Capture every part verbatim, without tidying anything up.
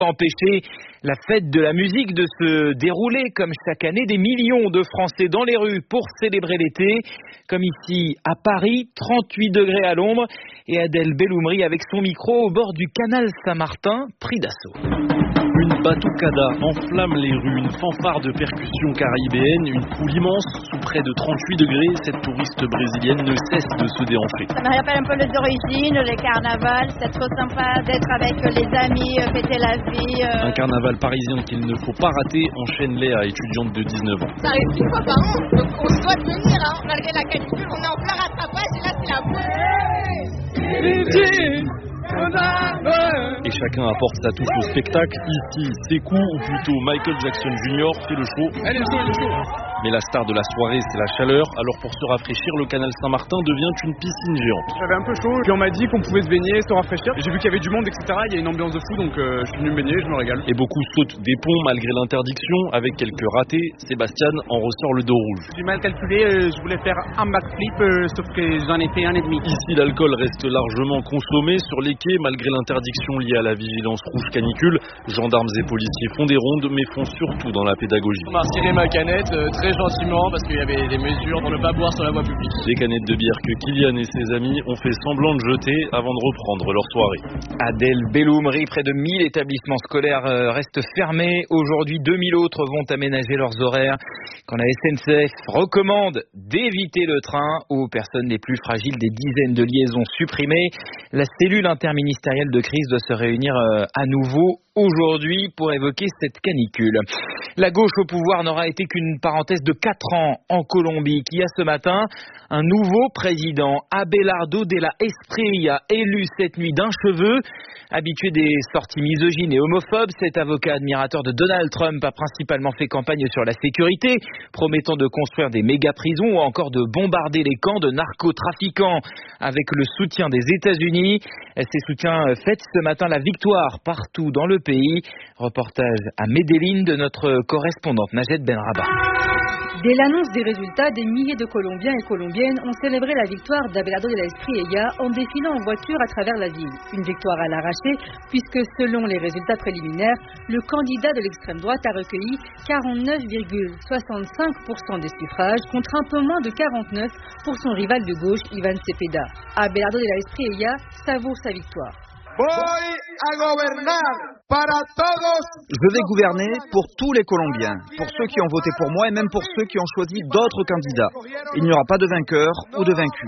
Empêcher la fête de la musique de se dérouler comme chaque année, des millions de Français dans les rues pour célébrer l'été, comme ici à Paris, trente-huit degrés à l'ombre, et Adèle Belloumri avec son micro au bord du canal Saint-Martin, pris d'assaut. Une batucada enflamme les rues, une fanfare de percussion caribéenne, une foule immense sous près de trente-huit degrés. Cette touriste brésilienne ne cesse de se déhancher. Ça me rappelle un peu les origines, les carnavals, c'est trop sympa d'être avec les amis, fêter la vie. Euh... Un carnaval parisien qu'il ne faut pas rater, enchaîne Léa, étudiante de dix-neuf ans. Ça arrive une fois par an, donc on se doit de venir, hein. Malgré la canicule, on est en plein rattrapage et là c'est la pluie. Et chacun apporte sa touche au spectacle. Ici, Sekou, ou plutôt Michael Jackson junior, fait le show. Elle est chaud, elle est chaud. Mais la star de la soirée, c'est la chaleur. Alors pour se rafraîchir, le canal Saint-Martin devient une piscine géante. J'avais un peu chaud, puis on m'a dit qu'on pouvait se baigner, se rafraîchir. J'ai vu qu'il y avait du monde, et cetera. Il y a une ambiance de fou, donc euh, je suis venu me baigner, je me régale. Et beaucoup sautent des ponts malgré l'interdiction. Avec quelques ratés, Sébastien en ressort le dos rouge. J'ai mal calculé, euh, je voulais faire un backflip, euh, sauf que j'en ai fait un et demi. Ici, l'alcool reste largement consommé sur les quais, malgré l'interdiction liée à la vigilance rouge canicule. Gendarmes et policiers font des rondes, mais font surtout dans la pédagogie. On m'a retiré ma canette euh, très gentiment parce qu'il y avait des mesures pour ne pas boire sur la voie publique. Des canettes de bière que Kylian et ses amis ont fait semblant de jeter avant de reprendre leur soirée. Adèle Belloumri, près de mille établissements scolaires restent fermés. Aujourd'hui, deux mille autres vont aménager leurs horaires. Quand la S N C F recommande d'éviter le train aux personnes les plus fragiles, des dizaines de liaisons supprimées, la cellule interministérielle de crise doit se réunir à nouveau aujourd'hui pour évoquer cette canicule. La gauche au pouvoir n'aura été qu'une parenthèse de quatre ans en Colombie, qui a ce matin un nouveau président, Abelardo de la Espriella, élu cette nuit d'un cheveu. Habitué des sorties misogynes et homophobes, cet avocat admirateur de Donald Trump a principalement fait campagne sur la sécurité, promettant de construire des méga-prisons ou encore de bombarder les camps de narcotrafiquants avec le soutien des États-Unis. Ces soutiens fêtent ce matin la victoire partout dans le pays. Reportage à Medellín de notre correspondante Najed Benrabah. Dès l'annonce des résultats, des milliers de Colombiens et Colombiennes ont célébré la victoire d'Abelardo de la Espriella en défilant en voiture à travers la ville. Une victoire à l'arraché, puisque selon les résultats préliminaires, le candidat de l'extrême droite a recueilli quarante-neuf virgule soixante-cinq pour cent des suffrages, contre un peu moins de quarante-neuf pour son rival de gauche, Iván Cepeda. Abelardo de la Espriella savoure sa victoire. Je vais gouverner pour tous les Colombiens, pour ceux qui ont voté pour moi et même pour ceux qui ont choisi d'autres candidats. Il n'y aura pas de vainqueur ou de vaincu.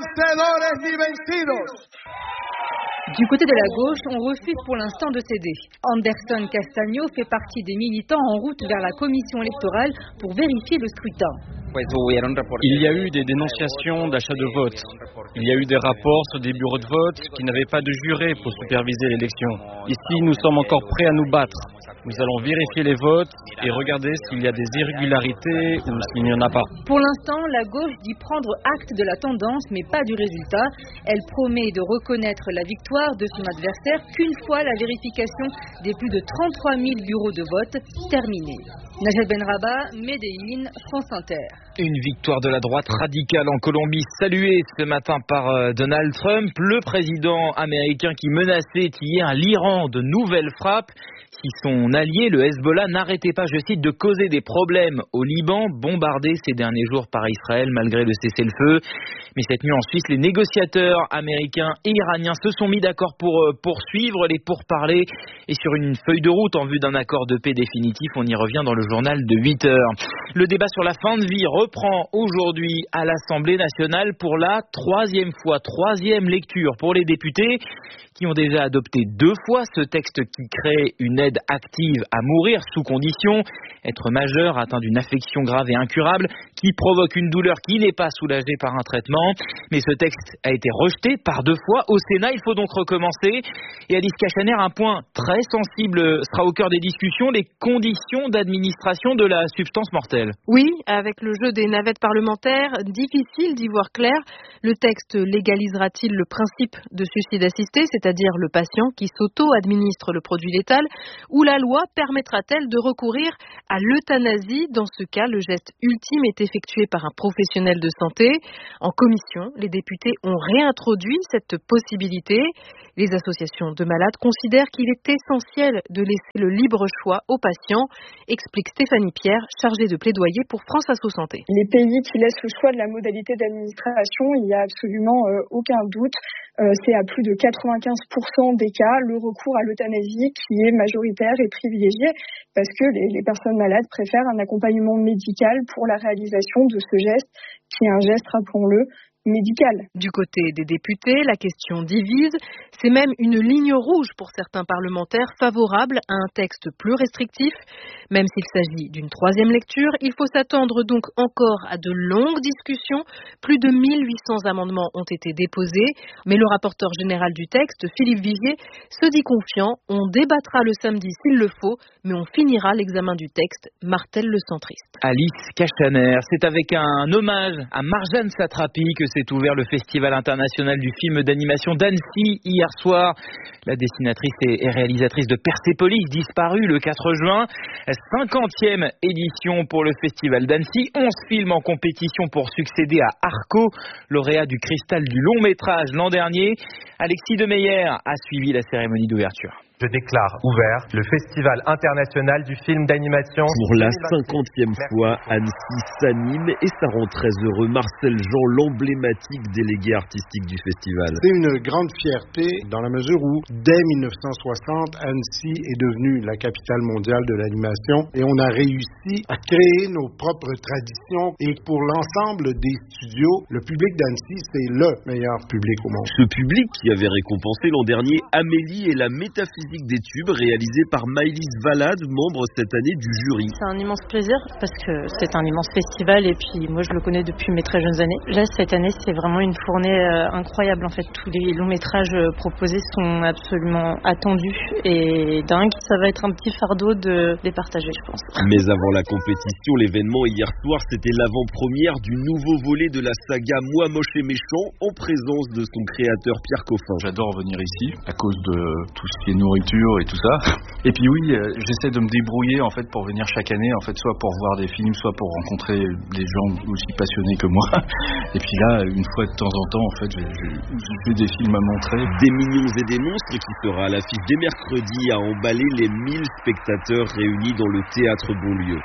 Du côté de la gauche, on refuse pour l'instant de céder. Anderson Castaño fait partie des militants en route vers la commission électorale pour vérifier le scrutin. Il y a eu des dénonciations d'achat de vote. Il y a eu des rapports sur des bureaux de vote qui n'avaient pas de juré pour superviser l'élection. Ici, nous sommes encore prêts à nous battre. Nous allons vérifier les votes et regarder s'il y a des irrégularités ou s'il n'y en a pas. Pour l'instant, la gauche dit prendre acte de la tendance, mais pas du résultat. Elle promet de reconnaître la victoire de son adversaire qu'une fois la vérification des plus de trente-trois mille bureaux de vote terminée. Najed Benrabah, Medellín, France Inter. Une victoire de la droite radicale en Colombie, saluée ce matin par Donald Trump, le président américain qui menaçait hier l'Iran de nouvelles frappes. Si son allié, le Hezbollah, n'arrêtait pas, je cite, de causer des problèmes au Liban, bombardé ces derniers jours par Israël malgré le cessez-le-feu. Mais cette nuit en Suisse, les négociateurs américains et iraniens se sont mis d'accord pour poursuivre les pourparlers et sur une feuille de route en vue d'un accord de paix définitif. On y revient dans le journal de huit heures. Le débat sur la fin de vie reprend aujourd'hui à l'Assemblée nationale pour la troisième fois, troisième lecture pour les députés qui ont déjà adopté deux fois ce texte qui crée une aide active à mourir sous condition, être majeur, atteint d'une affection grave et incurable, qui provoque une douleur qui n'est pas soulagée par un traitement. Mais ce texte a été rejeté par deux fois au Sénat, il faut donc recommencer. Et Alice Cachaner, un point très sensible sera au cœur des discussions, les conditions d'administration de la substance mortelle. Oui, avec le jeu des navettes parlementaires, difficile d'y voir clair. Le texte légalisera-t-il le principe de suicide assisté, c'est-à-dire le patient qui s'auto-administre le produit létal, ou la loi permettra-t-elle de recourir à l'euthanasie? Dans ce cas, le geste ultime est effectué par un professionnel de santé. En commission, les députés ont réintroduit cette possibilité. Les associations de malades considèrent qu'il est essentiel de laisser le libre choix aux patients, explique Stéphanie Pierre, chargée de plaidoyer pour France Asso Santé. Les pays qui laissent le choix de la modalité d'administration, il n'y a absolument euh, aucun doute. Euh, c'est à plus de quatre-vingt-quinze pour cent des cas le recours à l'euthanasie qui est majoritaire et privilégié parce que les, les personnes malades préfèrent un accompagnement médical pour la réalisation de ce geste qui est un geste, rappelons-le, médical. Du côté des députés, la question divise. C'est même une ligne rouge pour certains parlementaires favorables à un texte plus restrictif. Même s'il s'agit d'une troisième lecture, il faut s'attendre donc encore à de longues discussions. Plus de mille huit cents amendements ont été déposés. Mais le rapporteur général du texte, Philippe Vigier, se dit confiant. On débattra le samedi s'il le faut, mais on finira l'examen du texte, martèle le centriste. Alice Castaner, c'est avec un hommage à Marjane Satrapi que s'est ouvert le Festival international du film d'animation d'Annecy hier soir. La dessinatrice et réalisatrice de Persépolis, disparue le quatre juin. cinquantième édition pour le Festival d'Annecy. onze films en compétition pour succéder à Arco, lauréat du Cristal du long métrage l'an dernier. Alexis Demeyer a suivi la cérémonie d'ouverture. Je déclare ouvert le Festival international du film d'animation. Pour la cinquantième fois, Annecy s'anime et ça rend très heureux Marcel Jean, l'emblématique délégué artistique du festival. C'est une grande fierté dans la mesure où, dès mille neuf cent soixante, Annecy est devenue la capitale mondiale de l'animation et on a réussi à créer nos propres traditions. Et pour l'ensemble des studios, le public d'Annecy, c'est le meilleur public au monde. Ce public qui avait récompensé l'an dernier Amélie et la métaphysique des tubes réalisé par Maëlys Valade, membre cette année du jury. C'est un immense plaisir parce que c'est un immense festival et puis moi je le connais depuis mes très jeunes années. Là cette année c'est vraiment une fournée euh, incroyable en fait. Tous les longs métrages proposés sont absolument attendus et dingues. Ça va être un petit fardeau de les partager je pense. Mais avant la compétition, l'événement hier soir c'était l'avant-première du nouveau volet de la saga Moi moche et méchant en présence de son créateur Pierre Coffin. J'adore venir ici à cause de tout ce qui est nourriture et tout ça. Et puis oui, euh, j'essaie de me débrouiller en fait pour venir chaque année, en fait soit pour voir des films, soit pour rencontrer des gens aussi passionnés que moi. Et puis là, une fois de temps en temps, en fait, j'ai des films à montrer. Des mignons et des monstres qui sera à l'affiche dès mercredi à emballer les mille spectateurs réunis dans le théâtre Beaulieu.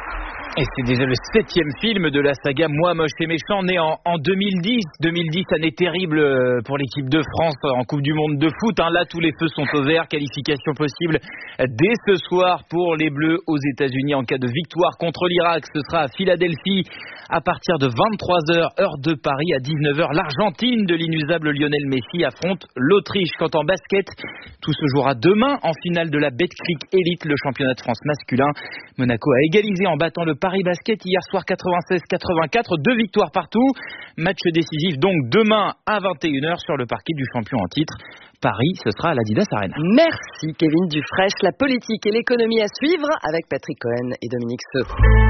Et c'est déjà le septième film de la saga Moi moche et méchant, né en, en deux mille dix. deux mille dix, année terrible pour l'équipe de France en Coupe du Monde de foot. Hein. Là, tous les feux sont au vert. Qualification possible dès ce soir pour les Bleus aux États-Unis en cas de victoire contre l'Irak. Ce sera à Philadelphie à partir de vingt-trois heures, heure de Paris. À dix-neuf heures, l'Argentine de l'inusable Lionel Messi affronte l'Autriche. Quant en basket, tout se jouera demain en finale de la Betclic Elite, le championnat de France masculin. Monaco a égalisé en battant le Paris Basket hier soir quatre-vingt-seize quatre-vingt-quatre, deux victoires partout. Match décisif donc demain à vingt et une heures sur le parquet du champion en titre. Paris, ce sera à l'Adidas Arena. Merci Kevin Dufresne. La politique et l'économie à suivre avec Patrick Cohen et Dominique Seux.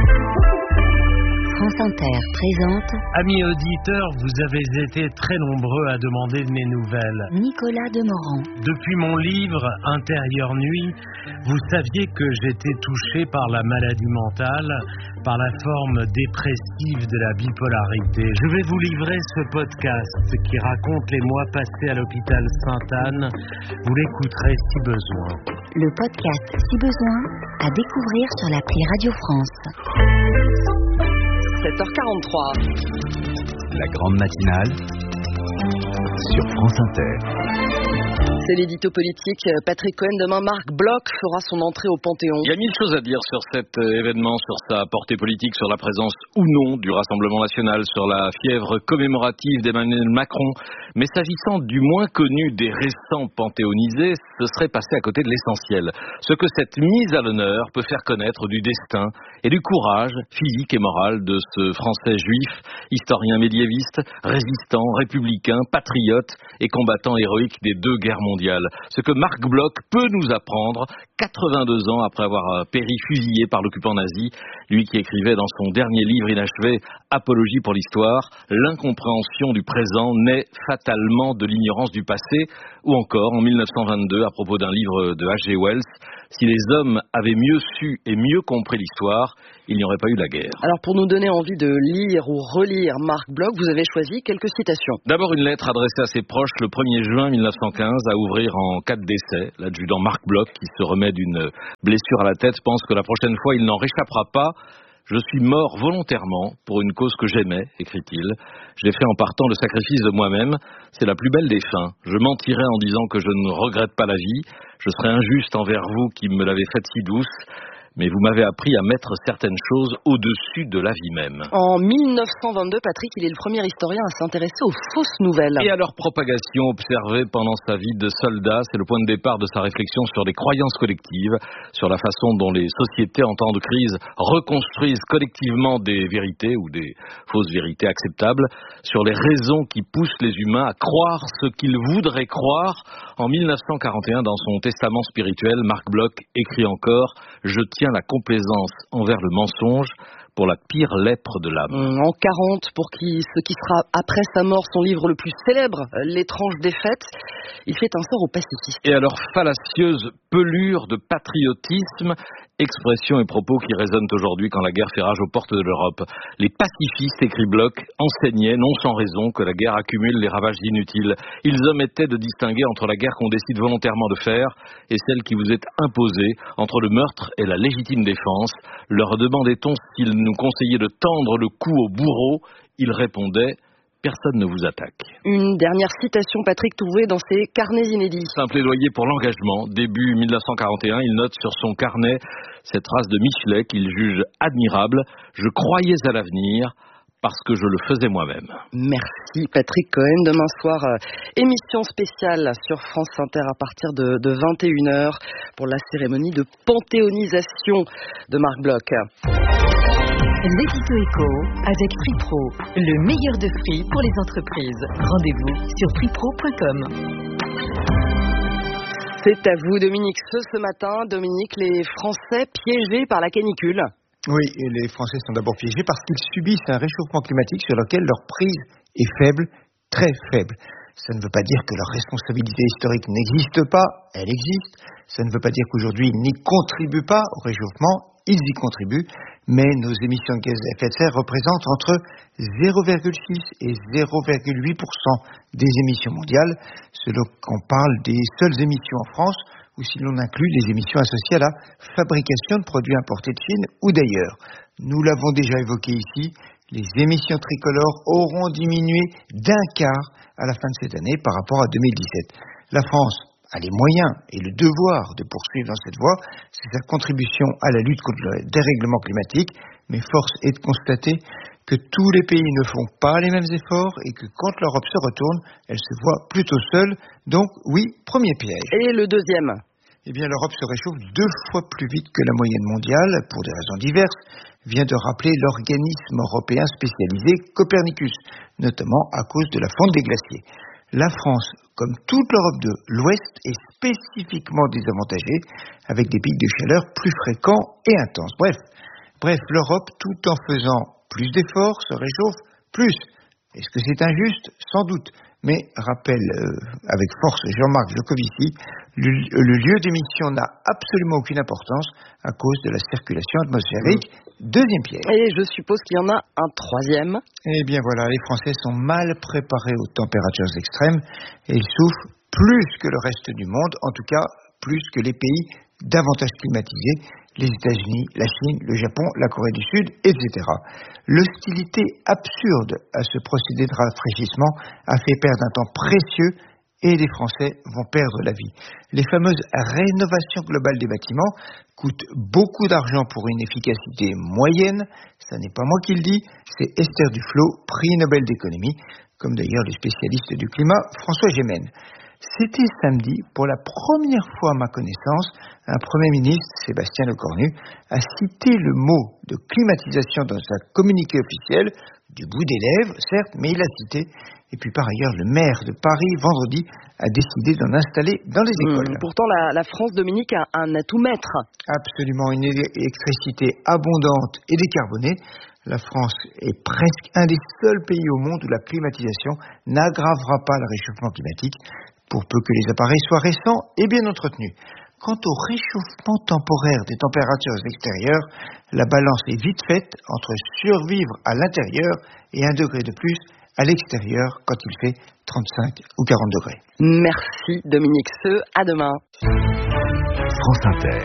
France Inter présente. Amis auditeurs, vous avez été très nombreux à demander de mes nouvelles. Nicolas Demorand. Depuis mon livre Intérieure Nuit, vous saviez que j'étais touché par la maladie mentale, par la forme dépressive de la bipolarité. Je vais vous livrer ce podcast qui raconte les mois passés à l'hôpital Sainte-Anne. Vous l'écouterez si besoin. Le podcast Si besoin à découvrir sur l'appli Radio France. sept heures quarante-trois. La grande matinale sur France Inter. C'est l'édito politique. Patrick Cohen, demain, Marc Bloch fera son entrée au Panthéon. Il y a mille choses à dire sur cet événement, sur sa portée politique, sur la présence ou non du Rassemblement national, sur la fièvre commémorative d'Emmanuel Macron. Mais s'agissant du moins connu des récents panthéonisés, ce serait passé à côté de l'essentiel. Ce que cette mise à l'honneur peut faire connaître du destin et du courage physique et moral de ce Français juif, historien médiéviste, résistant, républicain, patriote et combattant héroïque des deux guerres mondiales. mondiale. Ce que Marc Bloch peut nous apprendre quatre-vingt-deux ans après avoir péri fusillé par l'occupant nazi, lui qui écrivait dans son dernier livre inachevé Apologie pour l'histoire, l'incompréhension du présent naît fatalement de l'ignorance du passé, ou encore en mille neuf cent vingt-deux à propos d'un livre de H G Wells, si les hommes avaient mieux su et mieux compris l'histoire, il n'y aurait pas eu la guerre. Alors pour nous donner envie de lire ou relire Marc Bloch, vous avez choisi quelques citations. D'abord une lettre adressée à ses proches le premier juin mille neuf cent quinze à ouvrir en cas de décès. L'adjudant Marc Bloch, qui se remet d'une blessure à la tête, pense que la prochaine fois il n'en réchappera pas. Je suis mort volontairement pour une cause que j'aimais, écrit-il. J'ai fait en partant le sacrifice de moi-même. C'est la plus belle des fins. Je mentirais en disant que je ne regrette pas la vie. Je serais injuste envers vous qui me l'avez faite si douce. Mais vous m'avez appris à mettre certaines choses au-dessus de la vie même. En mille neuf cent vingt-deux, Patrick, il est le premier historien à s'intéresser aux fausses nouvelles. Et à leur propagation observée pendant sa vie de soldat, c'est le point de départ de sa réflexion sur les croyances collectives, sur la façon dont les sociétés en temps de crise reconstruisent collectivement des vérités ou des fausses vérités acceptables, sur les raisons qui poussent les humains à croire ce qu'ils voudraient croire. En mille neuf cent quarante et un, dans son testament spirituel, Marc Bloch écrit encore « Je tiens la complaisance envers le mensonge pour la pire lèpre de l'âme. » En quarante, pour qui, ce qui sera après sa mort son livre le plus célèbre, L'étrange défaite, il fait un sort aux pacifistes. Et à leur fallacieuse pelure de patriotisme, expressions et propos qui résonnent aujourd'hui quand la guerre fait rage aux portes de l'Europe. Les pacifistes, écrit Bloch, enseignaient, non sans raison, que la guerre accumule les ravages inutiles. Ils omettaient de distinguer entre la guerre qu'on décide volontairement de faire et celle qui vous est imposée, entre le meurtre et la légitime défense. Leur demandait-on s'ils nous conseillaient de tendre le cou au bourreau. Ils répondaient: personne ne vous attaque. Une dernière citation, Patrick, trouvée dans ses carnets inédits. C'est un plaidoyer pour l'engagement. Début mille neuf cent quarante et un, il note sur son carnet cette phrase de Michelet qu'il juge admirable. « Je croyais à l'avenir parce que je le faisais moi-même. » Merci Patrick Cohen. Demain soir, euh, émission spéciale sur France Inter à partir de, de vingt et une heures pour la cérémonie de panthéonisation de Marc Bloch. L'édito éco avec Free Pro, le meilleur de Free pour les entreprises. Rendez-vous sur free pro point com. C'est à vous, Dominique. Ce, ce matin, Dominique, les Français piégés par la canicule. Oui, et les Français sont d'abord piégés parce qu'ils subissent un réchauffement climatique sur lequel leur prise est faible, très faible. Ça ne veut pas dire que leur responsabilité historique n'existe pas, elle existe. Ça ne veut pas dire qu'aujourd'hui ils n'y contribuent pas au réchauffement, ils y contribuent. Mais nos émissions de gaz à effet de serre représentent entre zéro virgule six et zéro virgule huit pour cent des émissions mondiales, selon qu'on parle des seules émissions en France, ou si l'on inclut les émissions associées à la fabrication de produits importés de Chine ou d'ailleurs. Nous l'avons déjà évoqué ici, les émissions tricolores auront diminué d'un quart à la fin de cette année par rapport à deux mille dix-sept. La France a les moyens et le devoir de poursuivre dans cette voie, c'est sa contribution à la lutte contre le dérèglement climatique, mais force est de constater que tous les pays ne font pas les mêmes efforts et que quand l'Europe se retourne, elle se voit plutôt seule. Donc oui, premier piège. Et le deuxième ? Eh bien, l'Europe se réchauffe deux fois plus vite que la moyenne mondiale, pour des raisons diverses, vient de rappeler l'organisme européen spécialisé Copernicus, notamment à cause de la fonte des glaciers. La France, comme toute l'Europe de l'Ouest, est spécifiquement désavantagée, avec des pics de chaleur plus fréquents et intenses. Bref, bref, l'Europe, tout en faisant plus d'efforts, se réchauffe plus. Est-ce que c'est injuste ? Sans doute. Mais, rappelle euh, avec force Jean-Marc Jancovici, le, le lieu d'émission n'a absolument aucune importance à cause de la circulation atmosphérique. Deuxième piège. Et je suppose qu'il y en a un troisième. Eh bien voilà, les Français sont mal préparés aux températures extrêmes et ils souffrent plus que le reste du monde, en tout cas plus que les pays davantage climatisés, les États-Unis, la Chine, le Japon, la Corée du Sud, et cetera. L'hostilité absurde à ce procédé de rafraîchissement a fait perdre un temps précieux et les Français vont perdre la vie. Les fameuses rénovations globales des bâtiments coûtent beaucoup d'argent pour une efficacité moyenne. Ça n'est pas moi qui le dis, c'est Esther Duflo, prix Nobel d'économie, comme d'ailleurs le spécialiste du climat François Gémen. C'était samedi, pour la première fois à ma connaissance, un Premier ministre, Sébastien Lecornu, a cité le mot de climatisation dans un communiqué officiel du bout des lèvres, certes, mais il l'a cité. Et puis par ailleurs, le maire de Paris, vendredi, a décidé d'en installer dans les écoles. Mmh, pourtant, la, la France, Dominique, a un atout maître. Absolument, une électricité abondante et décarbonée. La France est presque un des seuls pays au monde où la climatisation n'aggravera pas le réchauffement climatique, pour peu que les appareils soient récents et bien entretenus. Quant au réchauffement temporaire des températures extérieures, la balance est vite faite entre survivre à l'intérieur et un degré de plus à l'extérieur quand il fait trente-cinq ou quarante degrés. Merci Dominique Seux, à demain. France Inter.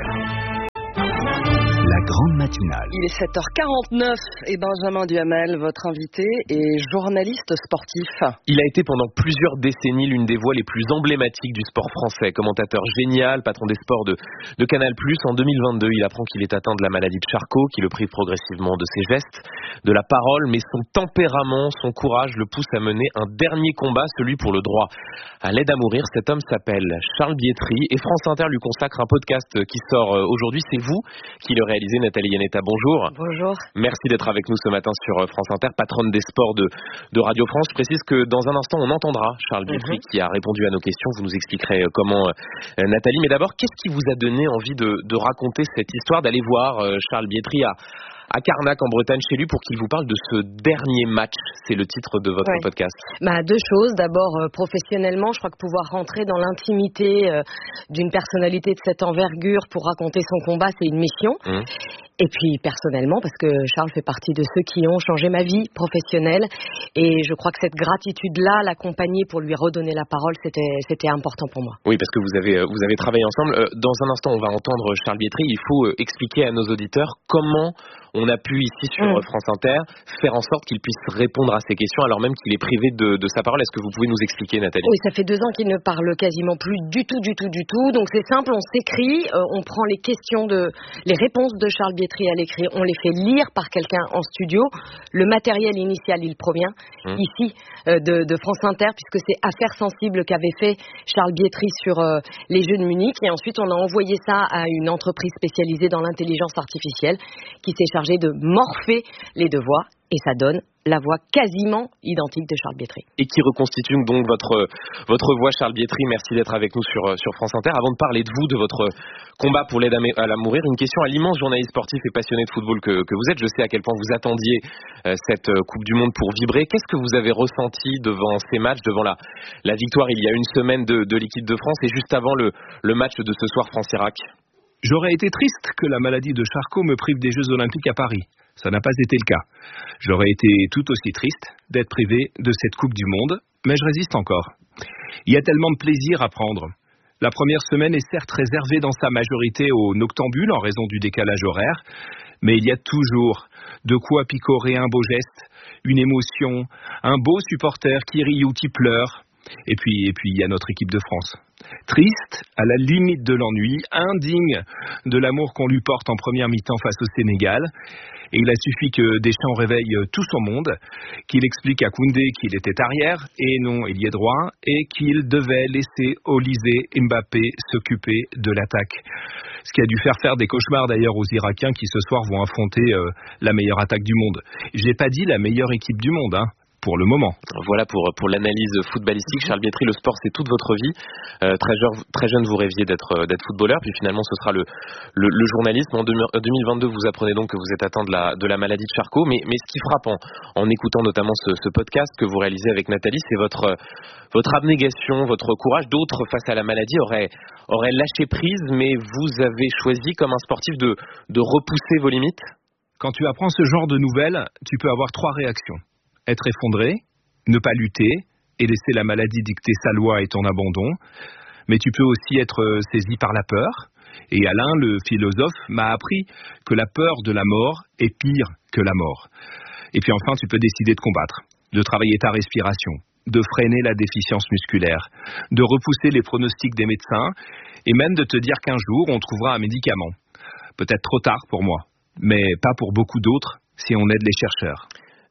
La grande matinale. Il est sept heures quarante-neuf et Benjamin Duhamel, votre invité, est journaliste sportif. Il a été pendant plusieurs décennies l'une des voix les plus emblématiques du sport français. Commentateur génial, patron des sports de, de Canal plus. En deux mille vingt-deux, il apprend qu'il est atteint de la maladie de Charcot, qui le prive progressivement de ses gestes, de la parole, mais son tempérament, son courage le pousse à mener un dernier combat, celui pour le droit à l'aide à mourir. Cet homme s'appelle Charles Bietri et France Inter lui consacre un podcast qui sort aujourd'hui. C'est vous qui le réalisez, Nathalie Yanetta, bonjour. Bonjour. Merci d'être avec nous ce matin sur France Inter, patronne des sports de, de Radio France. Je précise que dans un instant, on entendra Charles Bietri mm-hmm. qui a répondu à nos questions. Vous nous expliquerez comment, euh, Nathalie. Mais d'abord, qu'est-ce qui vous a donné envie de, de raconter cette histoire, d'aller voir euh, Charles Bietri à, à Carnac en Bretagne chez lui pour qu'il vous parle de ce dernier match? C'est le titre de votre ouais. podcast. Bah, deux choses. D'abord, euh, professionnellement, je crois que pouvoir rentrer dans l'intimité euh, d'une personnalité de cette envergure pour raconter son combat, c'est une mission. Mmh. Et puis personnellement, parce que Charles fait partie de ceux qui ont changé ma vie professionnelle. Et je crois que cette gratitude-là, l'accompagner pour lui redonner la parole, c'était, c'était important pour moi. Oui, parce que vous avez, vous avez travaillé ensemble. Dans un instant, on va entendre Charles Bietri. Il faut expliquer à nos auditeurs comment on a pu ici sur mmh. France Inter faire en sorte qu'il puisse répondre à ces questions alors même qu'il est privé de, de sa parole. Est-ce que vous pouvez nous expliquer, Nathalie? Oui, ça fait deux ans qu'il ne parle quasiment plus du tout, du tout, du tout. Donc c'est simple, on s'écrit, euh, on prend les questions de, les réponses de Charles Bietri à l'écrit, on les fait lire par quelqu'un en studio. Le matériel initial, il provient mmh. ici euh, de, de France Inter, puisque c'est Affaires sensibles qu'avait fait Charles Bietri sur euh, les Jeux de Munich. Et ensuite, on a envoyé ça à une entreprise spécialisée dans l'intelligence artificielle qui s'est chargée de morpher les deux voix, et ça donne la voix quasiment identique de Charles Bietri. Et qui reconstitue donc votre, votre voix, Charles Bietri. Merci d'être avec nous sur, sur France Inter. Avant de parler de vous, de votre combat pour l'aide à la mourir, une question à l'immense journaliste sportif et passionné de football que, que vous êtes. Je sais à quel point vous attendiez euh, cette Coupe du Monde pour vibrer. Qu'est-ce que vous avez ressenti devant ces matchs, devant la, la victoire il y a une semaine de, de l'équipe de France et juste avant le, le match de ce soir France-Irak? J'aurais été triste que la maladie de Charcot me prive des Jeux Olympiques à Paris. Ça n'a pas été le cas. J'aurais été tout aussi triste d'être privé de cette Coupe du Monde, mais je résiste encore. Il y a tellement de plaisir à prendre. La première semaine est certes réservée dans sa majorité aux noctambules en raison du décalage horaire, mais il y a toujours de quoi picorer un beau geste, une émotion, un beau supporter qui rit ou qui pleure. Et puis, et puis, il y a notre équipe de France. Triste, à la limite de l'ennui, indigne de l'amour qu'on lui porte en première mi-temps face au Sénégal. Et il a suffi que Deschamps réveille tout son monde, qu'il explique à Koundé qu'il était arrière et non ailier droit, et qu'il devait laisser Olysée Mbappé s'occuper de l'attaque. Ce qui a dû faire faire des cauchemars d'ailleurs aux Irakiens qui ce soir vont affronter euh, la meilleure attaque du monde. J'ai pas dit la meilleure équipe du monde, hein. Pour le moment. Voilà pour, pour l'analyse footballistique. Charles Bietri, le sport, c'est toute votre vie. Euh, très, jeune, très jeune, vous rêviez d'être, d'être footballeur, puis finalement, ce sera le, le, le journalisme. En deux mille vingt-deux, vous apprenez donc que vous êtes atteint de la, de la maladie de Charcot. Mais, mais ce qui frappe en, en écoutant notamment ce, ce podcast que vous réalisez avec Nathalie, c'est votre, votre abnégation, votre courage. D'autres, face à la maladie, auraient, auraient lâché prise, mais vous avez choisi, comme un sportif, de, de repousser vos limites. Quand tu apprends ce genre de nouvelles, tu peux avoir trois réactions. Être effondré, ne pas lutter et laisser la maladie dicter sa loi et ton abandon. Mais tu peux aussi être saisi par la peur. Et Alain, le philosophe, m'a appris que la peur de la mort est pire que la mort. Et puis enfin, tu peux décider de combattre, de travailler ta respiration, de freiner la déficience musculaire, de repousser les pronostics des médecins et même de te dire qu'un jour, on trouvera un médicament. Peut-être trop tard pour moi, mais pas pour beaucoup d'autres si on aide les chercheurs.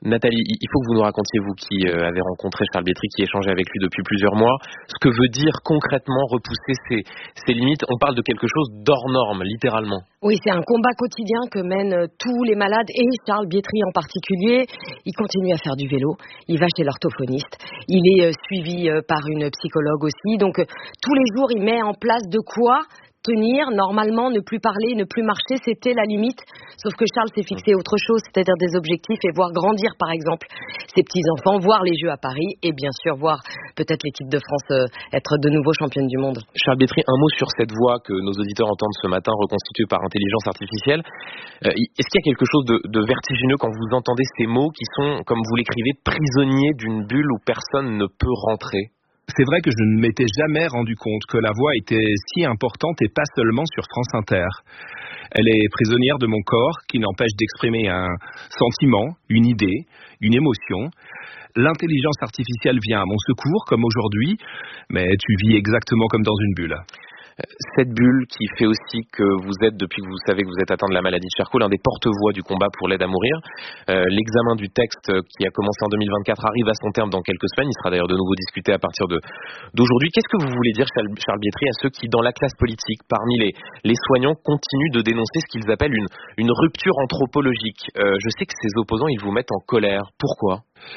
Nathalie, il faut que vous nous racontiez, vous qui euh, avez rencontré Charles Bietri, qui échangez avec lui depuis plusieurs mois, ce que veut dire concrètement repousser ses, ses limites. On parle de quelque chose d'hors norme, littéralement. Oui, c'est un combat quotidien que mènent tous les malades et Charles Bietri en particulier. Il continue à faire du vélo, il va chez l'orthophoniste, il est euh, suivi euh, par une psychologue aussi. Donc euh, tous les jours, il met en place de quoi tenir, normalement, ne plus parler, ne plus marcher, c'était la limite. Sauf que Charles s'est fixé autre chose, c'est-à-dire des objectifs et voir grandir, par exemple, ses petits-enfants, voir les Jeux à Paris et bien sûr voir peut-être l'équipe de France euh, être de nouveau championne du monde. Charles Bietri, un mot sur cette voix que nos auditeurs entendent ce matin, reconstituée par intelligence artificielle. Euh, est-ce qu'il y a quelque chose de, de vertigineux quand vous entendez ces mots qui sont, comme vous l'écrivez, prisonniers d'une bulle où personne ne peut rentrer? C'est vrai que je ne m'étais jamais rendu compte que la voix était si importante et pas seulement sur France Inter. Elle est prisonnière de mon corps qui n'empêche d'exprimer un sentiment, une idée, une émotion. L'intelligence artificielle vient à mon secours comme aujourd'hui, mais tu vis exactement comme dans une bulle. Cette bulle qui fait aussi que vous êtes, depuis que vous savez que vous êtes atteint de la maladie de Charcot, l'un des porte-voix du combat pour l'aide à mourir. Euh, l'examen du texte qui a commencé en deux mille vingt-quatre arrive à son terme dans quelques semaines. Il sera d'ailleurs de nouveau discuté à partir de, d'aujourd'hui. Qu'est-ce que vous voulez dire, Charles Bietri, à ceux qui, dans la classe politique, parmi les, les soignants, continuent de dénoncer ce qu'ils appellent une, une rupture anthropologique? euh, Je sais que ces opposants, ils vous mettent en colère. Pourquoi?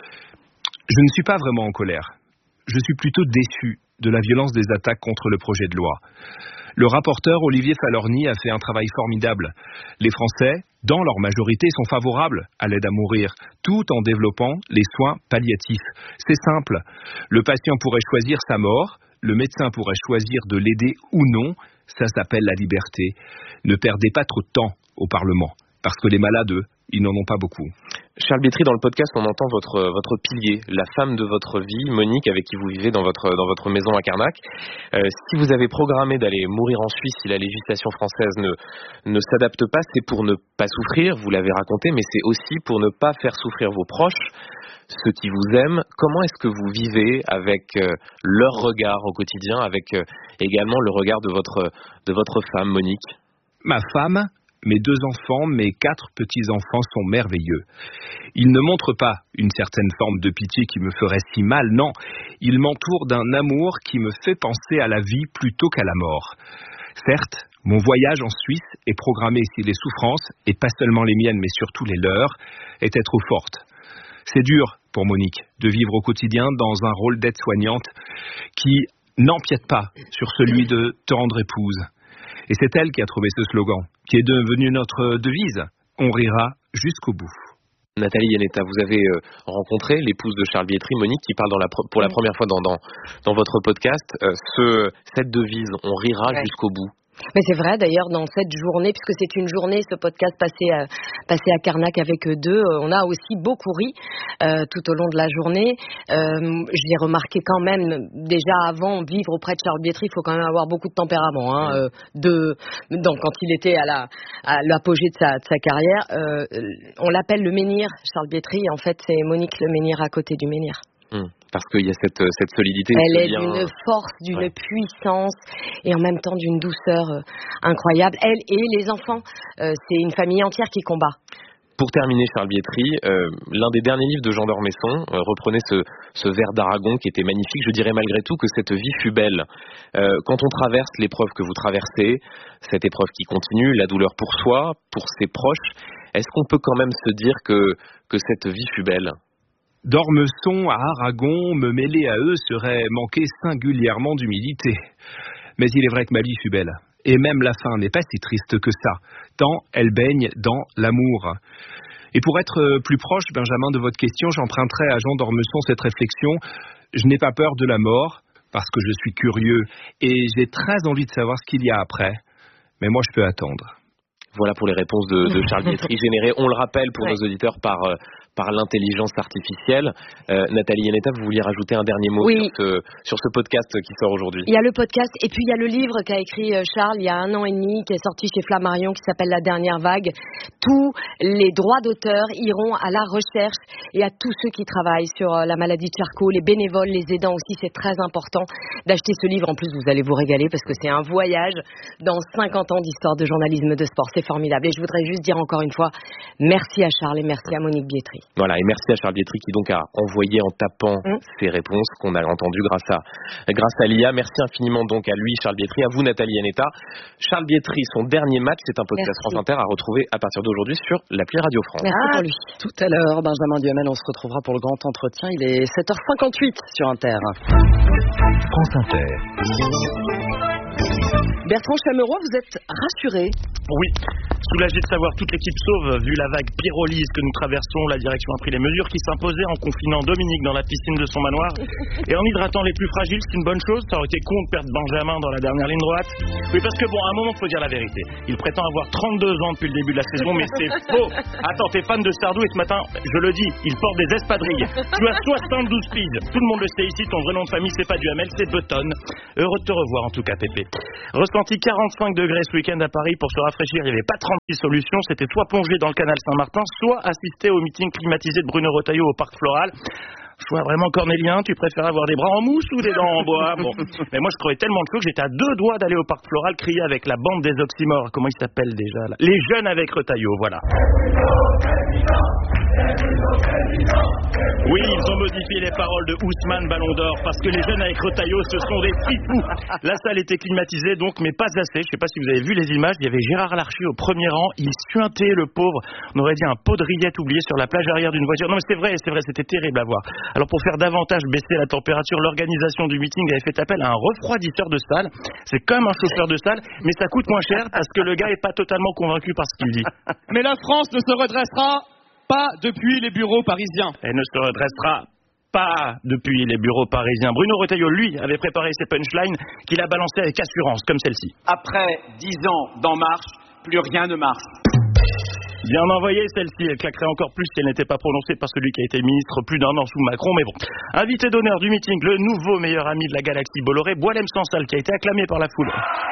Je ne suis pas vraiment en colère. Je suis plutôt déçu de la violence des attaques contre le projet de loi. Le rapporteur Olivier Falorni a fait un travail formidable. Les Français, dans leur majorité, sont favorables à l'aide à mourir, tout en développant les soins palliatifs. C'est simple. Le patient pourrait choisir sa mort, le médecin pourrait choisir de l'aider ou non. Ça s'appelle la liberté. Ne perdez pas trop de temps au Parlement, parce que les malades, eux, ils n'en ont pas beaucoup. Charles Bietri, dans le podcast, on entend votre votre pilier, la femme de votre vie, Monique, avec qui vous vivez dans votre dans votre maison à Carnac. Euh, si vous avez programmé d'aller mourir en Suisse, si la législation française ne ne s'adapte pas, c'est pour ne pas souffrir, vous l'avez raconté, mais c'est aussi pour ne pas faire souffrir vos proches, ceux qui vous aiment. Comment est-ce que vous vivez avec euh, leur regard au quotidien, avec euh, également le regard de votre de votre femme, Monique? Ma femme, mes deux enfants, mes quatre petits-enfants sont merveilleux. Ils ne montrent pas une certaine forme de pitié qui me ferait si mal, non. Ils m'entourent d'un amour qui me fait penser à la vie plutôt qu'à la mort. Certes, mon voyage en Suisse est programmé si les souffrances, et pas seulement les miennes, mais surtout les leurs, étaient trop fortes. C'est dur pour Monique de vivre au quotidien dans un rôle d'aide-soignante qui n'empiète pas sur celui de tendre épouse. Et c'est elle qui a trouvé ce slogan, qui est devenu notre devise. On rira jusqu'au bout. Nathalie Iannetta, vous avez euh, rencontré l'épouse de Charles Bietri, Monique, qui parle dans la, pour la première fois dans, dans, dans votre podcast. Euh, ce, cette devise, on rira ouais. jusqu'au bout. Mais c'est vrai d'ailleurs dans cette journée, puisque c'est une journée, ce podcast passé à, passé à Carnac avec eux deux, on a aussi beaucoup ri euh, tout au long de la journée. Euh, j'ai remarqué quand même, déjà avant, vivre auprès de Charles Bietri, il faut quand même avoir beaucoup de tempérament. Hein, euh, de, donc quand il était à, la, à l'apogée de sa, de sa carrière, euh, on l'appelle le menhir, Charles Bietri, en fait c'est Monique le menhir à côté du menhir. Hum, parce qu'il y a cette, cette solidité. Elle est lien... d'une force, d'une ouais. puissance et en même temps d'une douceur euh, incroyable. Elle et les enfants, euh, c'est une famille entière qui combat. Pour terminer, Charles Bietri, euh, l'un des derniers livres de Jean d'Ormesson euh, reprenait ce, ce vers d'Aragon qui était magnifique. Je dirais malgré tout que cette vie fut belle. Euh, quand on traverse l'épreuve que vous traversez, cette épreuve qui continue, la douleur pour soi, pour ses proches, est-ce qu'on peut quand même se dire que, que cette vie fut belle ? D'Ormesson à Aragon, me mêler à eux serait manquer singulièrement d'humilité. Mais il est vrai que ma vie fut belle. Et même la fin n'est pas si triste que ça, tant elle baigne dans l'amour. Et pour être plus proche, Benjamin, de votre question, j'emprunterai à Jean d'Ormesson cette réflexion. Je n'ai pas peur de la mort, parce que je suis curieux, et j'ai très envie de savoir ce qu'il y a après. Mais moi, je peux attendre. Voilà pour les réponses de, de Charles Bietri, générées, on le rappelle pour ouais. nos auditeurs, par... Euh, par l'intelligence artificielle. Euh, Nathalie Iannetta, vous vouliez rajouter un dernier mot oui. sur, ce, sur ce podcast qui sort aujourd'hui? Il y a le podcast et puis il y a le livre qu'a écrit Charles il y a un an et demi, qui est sorti chez Flammarion, qui s'appelle La Dernière Vague. Tous les droits d'auteur iront à la recherche et à tous ceux qui travaillent sur la maladie de Charcot, les bénévoles, les aidants aussi. C'est très important d'acheter ce livre. En plus, vous allez vous régaler parce que c'est un voyage dans cinquante ans d'histoire de journalisme de sport. C'est formidable. Et je voudrais juste dire encore une fois, merci à Charles et merci à Monique Bietri. Voilà, et merci à Charles Bietri qui donc a envoyé en tapant mmh. ses réponses qu'on a entendues grâce à, grâce à l'I A. Merci infiniment donc à lui, Charles Bietri, à vous Nathalie Anetta. Charles Bietri, son dernier match, c'est un podcast merci. France Inter à retrouver à partir d'aujourd'hui sur l'appli Radio France. Merci ah, pour lui. Tout à l'heure, Benjamin Duhamel, on se retrouvera pour le grand entretien. Il est sept heures cinquante-huit sur Inter. France Inter. Bertrand Chameroy, vous êtes rassuré? Oui, soulagé de savoir toute l'équipe sauve, vu la vague pyrolise que nous traversons. La direction a pris les mesures qui s'imposaient en confinant Dominique dans la piscine de son manoir et en hydratant les plus fragiles. C'est une bonne chose. Ça aurait été con de perdre Benjamin dans la dernière ligne droite. Oui, parce que bon, à un moment, il faut dire la vérité. Il prétend avoir trente-deux ans depuis le début de la saison, mais c'est faux. Attends, t'es fan de Sardou et ce matin, je le dis, il porte des espadrilles. Tu as soixante-douze piges. Tout le monde le sait ici, ton vrai nom de famille, c'est pas Duhamel, c'est Button. Heureux de te revoir en tout cas, Pépé. Ressenti quarante-cinq degrés ce week-end à Paris. Pour se rafraîchir, il n'y avait pas trente-six solutions. C'était soit plonger dans le canal Saint-Martin, soit assister au meeting climatisé de Bruno Retailleau au Parc Floral. Choix vraiment cornélien, tu préfères avoir des bras en mousse ou des dents en bois? Bon, mais moi je crevais tellement de chaud que j'étais à deux doigts d'aller au Parc Floral crier avec la bande des oxymores. Comment ils s'appellent déjà là? Les jeunes avec Retailleau, voilà. Oui, ils ont modifié les paroles de Ousmane Ballon d'Or parce que les jeunes avec Retailleau, ce sont des fifous. La salle était climatisée donc, mais pas assez. Je sais pas si vous avez vu les images, il y avait Gérard Larcher au premier rang, il suintait le pauvre. On aurait dit un pot de rillettes oublié sur la plage arrière d'une voiture. Non mais c'est vrai, c'est vrai, c'était terrible à voir. Alors pour faire davantage baisser la température, l'organisation du meeting avait fait appel à un refroidisseur de salle. C'est comme un chauffeur de salle, mais ça coûte moins cher parce que le gars est pas totalement convaincu par ce qu'il dit. Mais la France ne se redressera pas depuis les bureaux parisiens. Elle ne se redressera pas depuis les bureaux parisiens. Bruno Retailleau, lui, avait préparé ses punchlines qu'il a balancées avec assurance, comme celle-ci. Après dix ans d'En Marche, plus rien ne marche. Bien envoyé celle-ci, elle claquerait encore plus si elle n'était pas prononcée par celui qui a été ministre plus d'un an sous Macron, mais bon. Invité d'honneur du meeting, le nouveau meilleur ami de la galaxie Bolloré, Boualem Sansal, qui a été acclamé par la foule.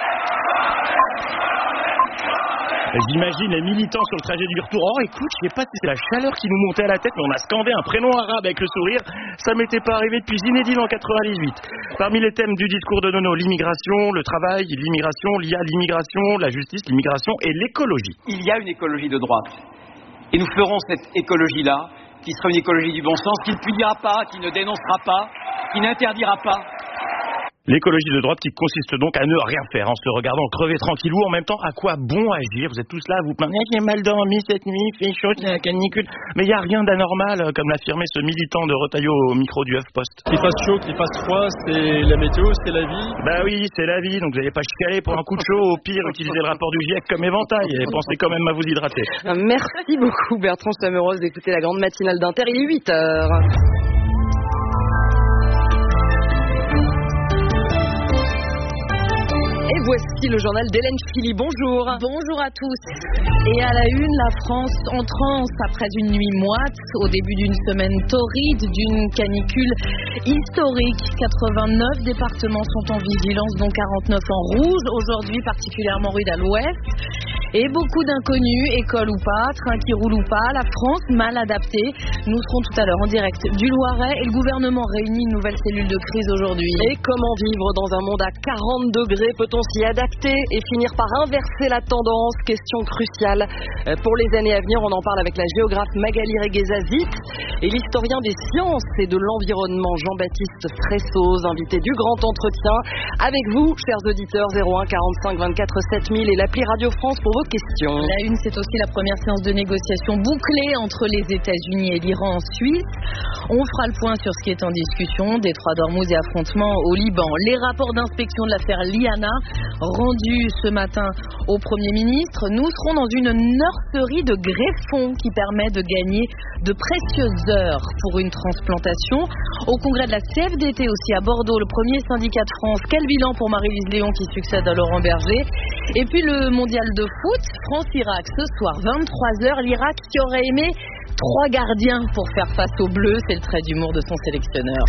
J'imagine les militants sur le trajet du retour. Oh écoute, je sais pas si c'est la chaleur qui nous montait à la tête, mais on a scandé un prénom arabe avec le sourire. Ça m'était pas arrivé depuis Zinedine en quatre-vingt-dix-huit. Parmi les thèmes du discours de Nono, l'immigration, le travail, l'immigration, l'I A, l'immigration, la justice, l'immigration et l'écologie. Il y a une écologie de droite. Et nous ferons cette écologie-là, qui sera une écologie du bon sens, qui ne punira pas, qui ne dénoncera pas, qui n'interdira pas. L'écologie de droite qui consiste donc à ne rien faire en se regardant crever tranquillou. En même temps, à quoi bon agir? Vous êtes tous là à vous plaindre. J'ai mal dormi cette nuit, il fait chaud, c'est la canicule. Mais il n'y a rien d'anormal, comme l'affirmait ce militant de Retailleau au micro du HuffPost. Qu'il fasse chaud, qu'il fasse froid, c'est la météo, c'est la vie. Bah oui, c'est la vie, donc vous n'allez pas chicaler pour un coup de chaud. Au pire, utilisez le rapport du GIEC comme éventail et pensez quand même à vous hydrater. Merci beaucoup Bertrand Chameroy d'écouter la grande matinale d'Inter. Il est huit heures. Et voici le journal d'Hélène Philly. Bonjour. Bonjour à tous. Et à la une, la France en transe après une nuit moite, au début d'une semaine torride, d'une canicule historique. quatre-vingt-neuf départements sont en vigilance, dont quarante-neuf en rouge, aujourd'hui particulièrement rude à l'ouest. Et beaucoup d'inconnus, école ou pas, train qui roule ou pas, la France mal adaptée. Nous serons tout à l'heure en direct du Loiret et le gouvernement réunit une nouvelle cellule de crise aujourd'hui. Et comment vivre dans un monde à quarante degrés? Peut-on s'y adapter et finir par inverser la tendance? Question cruciale pour les années à venir. On en parle avec la géographe Magali Reguezazit et l'historien des sciences et de l'environnement Jean-Baptiste Fressoz, invité du grand entretien. Avec vous, chers auditeurs, zéro un quarante-cinq vingt-quatre sept mille et l'appli Radio France pour vos questions. La une, c'est aussi la première séance de négociation bouclée entre les États-Unis et l'Iran en Suisse. On fera le point sur ce qui est en discussion, détroit d'Ormuz et affrontements au Liban. Les rapports d'inspection de l'affaire Liana rendus ce matin au Premier ministre. Nous serons dans une nurserie de greffons qui permet de gagner de précieuses heures pour une transplantation. Au congrès de la C F D T aussi à Bordeaux, le premier syndicat de France. Quel bilan pour Marie-Lise Léon qui succède à Laurent Berger? Et puis le mondial de foot, France-Irak ce soir, vingt-trois heures. L'Irak qui aurait aimé Trois gardiens pour faire face aux Bleus, c'est le trait d'humour de son sélectionneur.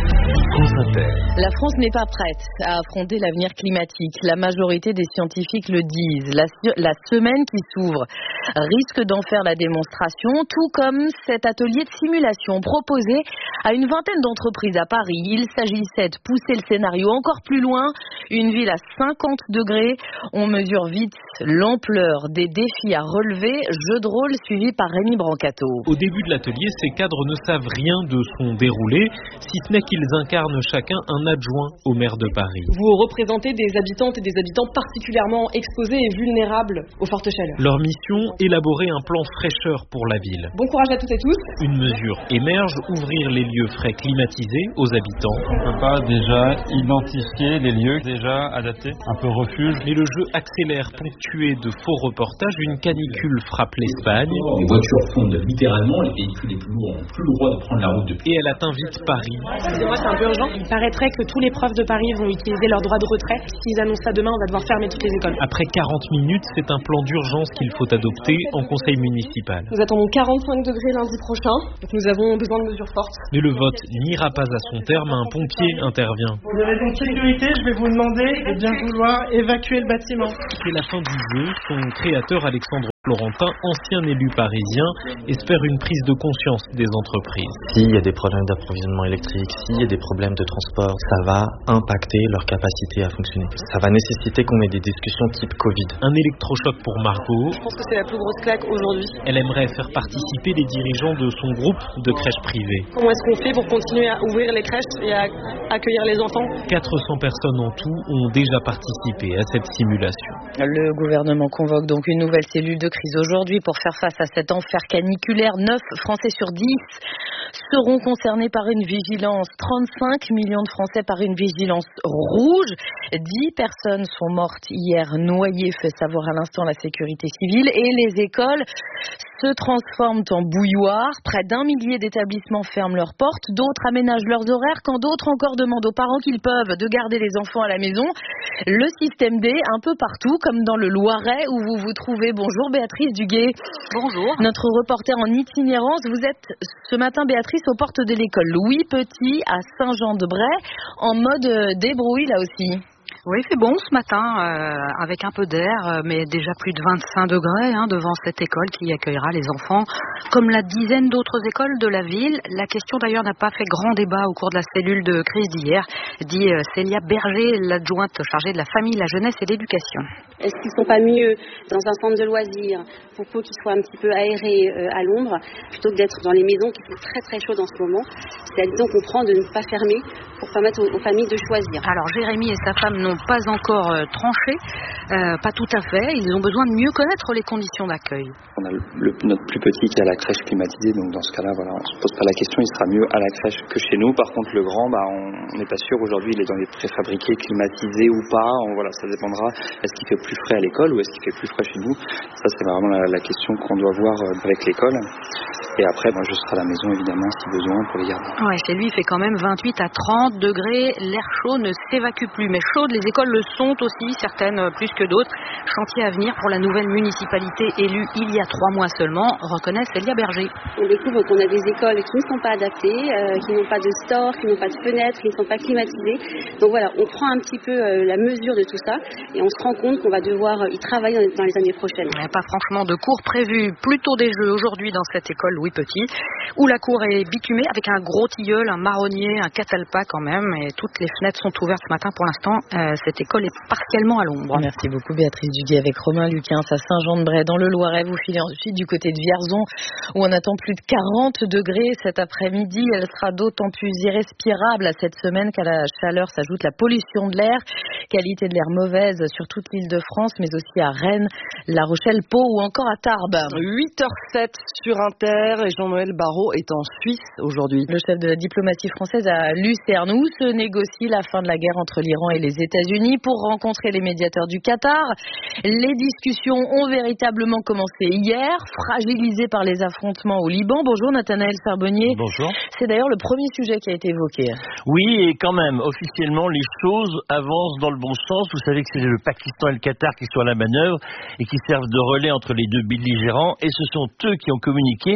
La France n'est pas prête à affronter l'avenir climatique. La majorité des scientifiques le disent. La, la semaine qui s'ouvre risque d'en faire la démonstration, tout comme cet atelier de simulation proposé à une vingtaine d'entreprises à Paris. Il s'agissait de pousser le scénario encore plus loin. Une ville à cinquante degrés. On mesure vite l'ampleur des défis à relever. Jeu de rôle suivi par Rémi Brancato. Au début de l'atelier, ces cadres ne savent rien de son déroulé, si ce n'est qu'ils incarnent chacun un adjoint au maire de Paris. Vous représentez des habitantes et des habitants particulièrement exposés et vulnérables aux fortes chaleurs. Leur mission, élaborer un plan fraîcheur pour la ville. Bon courage à toutes et tous. Une mesure émerge, ouvrir les lieux frais climatisés aux habitants. On ne peut pas déjà identifier les lieux déjà adaptés, un peu refuge. Mais le jeu accélère, ponctué de faux reportages. Une canicule frappe l'Espagne. Les voitures fondent littéralement, les véhicules les plus lourds n'ont plus le droit de prendre la route depuis. Et elle atteint vite Paris. Excusez-moi, c'est un peu urgent. Il paraîtrait que tous les profs de Paris vont utiliser leur droit de retrait. S'ils annoncent ça demain, on va devoir fermer toutes les écoles. Après quarante minutes, c'est un plan d'urgence qu'il faut adopter en conseil municipal. Nous attendons quarante-cinq degrés lundi prochain, donc nous avons besoin de mesures fortes. Mais le vote n'ira pas à son terme, un pompier intervient. Pour des raisons de sécurité, je vais vous demander de bien vouloir évacuer le bâtiment. C'est la fin du jeu. Son créateur, Alexandre Florentin, ancien élu parisien, espère une prise de conscience des entreprises. S'il y a des problèmes d'approvisionnement électrique, s'il y a des problèmes de transport, ça va impacter leur capacité à fonctionner. Ça va nécessiter qu'on ait des discussions type Covid. Un électrochoc pour Margot. Je pense que c'est la plus grosse claque aujourd'hui. Elle aimerait faire participer les dirigeants de son groupe de crèches privées. Comment est-ce qu'on fait pour continuer à ouvrir les crèches et à accueillir les enfants ? quatre cents personnes en tout ont déjà participé à cette simulation. Le gouvernement convoque donc une nouvelle cellule de crise aujourd'hui pour faire face à cet enfer caniculaire. neuf Français sur dix seront concernés par une vigilance. trente-cinq millions de Français par une vigilance rouge. dix personnes sont mortes hier noyées, fait savoir à l'instant la sécurité civile. Et les écoles se transforment en bouilloires. Près d'un millier d'établissements ferment leurs portes. D'autres aménagent leurs horaires, quand d'autres encore demandent aux parents qu'ils peuvent de garder les enfants à la maison. Le système D, un peu partout, comme dans le Loiret où vous vous trouvez. Bonjour Béatrice Duguay. Bonjour. Notre reporter en itinérance. Vous êtes ce matin, Béatrice, aux portes de l'école Louis Petit à Saint-Jean-de-Bray, en mode débrouille là aussi. Oui, c'est bon ce matin, euh, avec un peu d'air, mais déjà plus de vingt-cinq degrés hein, devant cette école qui accueillera les enfants, comme la dizaine d'autres écoles de la ville. La question d'ailleurs n'a pas fait grand débat au cours de la cellule de crise d'hier, dit euh, Célia Berger, l'adjointe chargée de la famille, la jeunesse et l'éducation. Est-ce qu'ils ne sont pas mieux dans un centre de loisirs, pour peu qu'ils soient un petit peu aérés euh, à l'ombre, plutôt que d'être dans les maisons qui sont très très chaudes en ce moment? C'est la décision qu'on prend de ne pas fermer pour permettre aux, aux familles de choisir. Alors Jérémy et sa femme n'ont pas encore euh, tranché, euh, pas tout à fait. Ils ont besoin de mieux connaître les conditions d'accueil. On a le, le, notre plus petit qui est à la crèche climatisée, donc dans ce cas-là, voilà, on ne se pose pas la question, il sera mieux à la crèche que chez nous. Par contre, le grand, bah, on n'est pas sûr. Aujourd'hui, il est dans les préfabriqués climatisés ou pas. On, voilà, ça dépendra. Est-ce qu'il fait plus frais à l'école ou est-ce qu'il fait plus frais chez nous? Ça, c'est vraiment la, la question qu'on doit voir avec l'école. Et après, moi, je serai à la maison, évidemment, si besoin, pour les garder. Ouais, chez lui, il fait quand même vingt-huit à trente degrés. L'air chaud ne s'évacue plus. Mais chaude, les écoles le sont aussi, certaines plus que d'autres. Chantier à venir pour la nouvelle municipalité élue il y a trois mois seulement, reconnaît Célia Berger. On découvre qu'on a des écoles qui ne sont pas adaptées, euh, qui n'ont pas de store, qui n'ont pas de fenêtres, qui ne sont pas climatisées. Donc voilà, on prend un petit peu euh, la mesure de tout ça et on se rend compte qu'on va devoir y travailler dans les années prochaines. Il n'y a pas franchement de cours prévus, plutôt des jeux aujourd'hui dans cette école Louis Petit, où la cour est bitumée avec un gros tilleul, un marronnier, un catalpa quand même, et toutes les fenêtres sont ouvertes ce matin pour l'instant. Euh, cette école est partiellement à l'ombre. Merci beaucoup Béatrice Duguay avec Romain Luquin à Saint-Jean-de-Bray dans le Loiret. Vous filez ensuite du côté de Vierzon où on attend plus de quarante degrés cet après-midi. Elle sera d'autant plus irrespirable à cette semaine qu'à la chaleur s'ajoute la pollution de l'air, qualité de l'air mauvaise sur toute l'île de France, mais aussi à Rennes, La Rochelle, Pau ou encore à Tarbes. huit heures sept sur Inter et Jean-Noël Barrot est en Suisse aujourd'hui. Le chef de la diplomatie française à Lucerne où se négocie la fin de la guerre entre l'Iran et les États-Unis pour rencontrer les médiateurs du Qatar. Les discussions ont véritablement commencé hier, fragilisées par les affrontements au Liban. Bonjour Nathanaël Charbonnier. Bonjour. C'est d'ailleurs le premier sujet qui a été évoqué. Oui, et quand même, officiellement, les choses avancent dans le bon sens. Vous savez que c'est le Pakistan et le Qatar qui sont à la manœuvre et qui servent de relais entre les deux belligérants. Et ce sont eux qui ont communiqué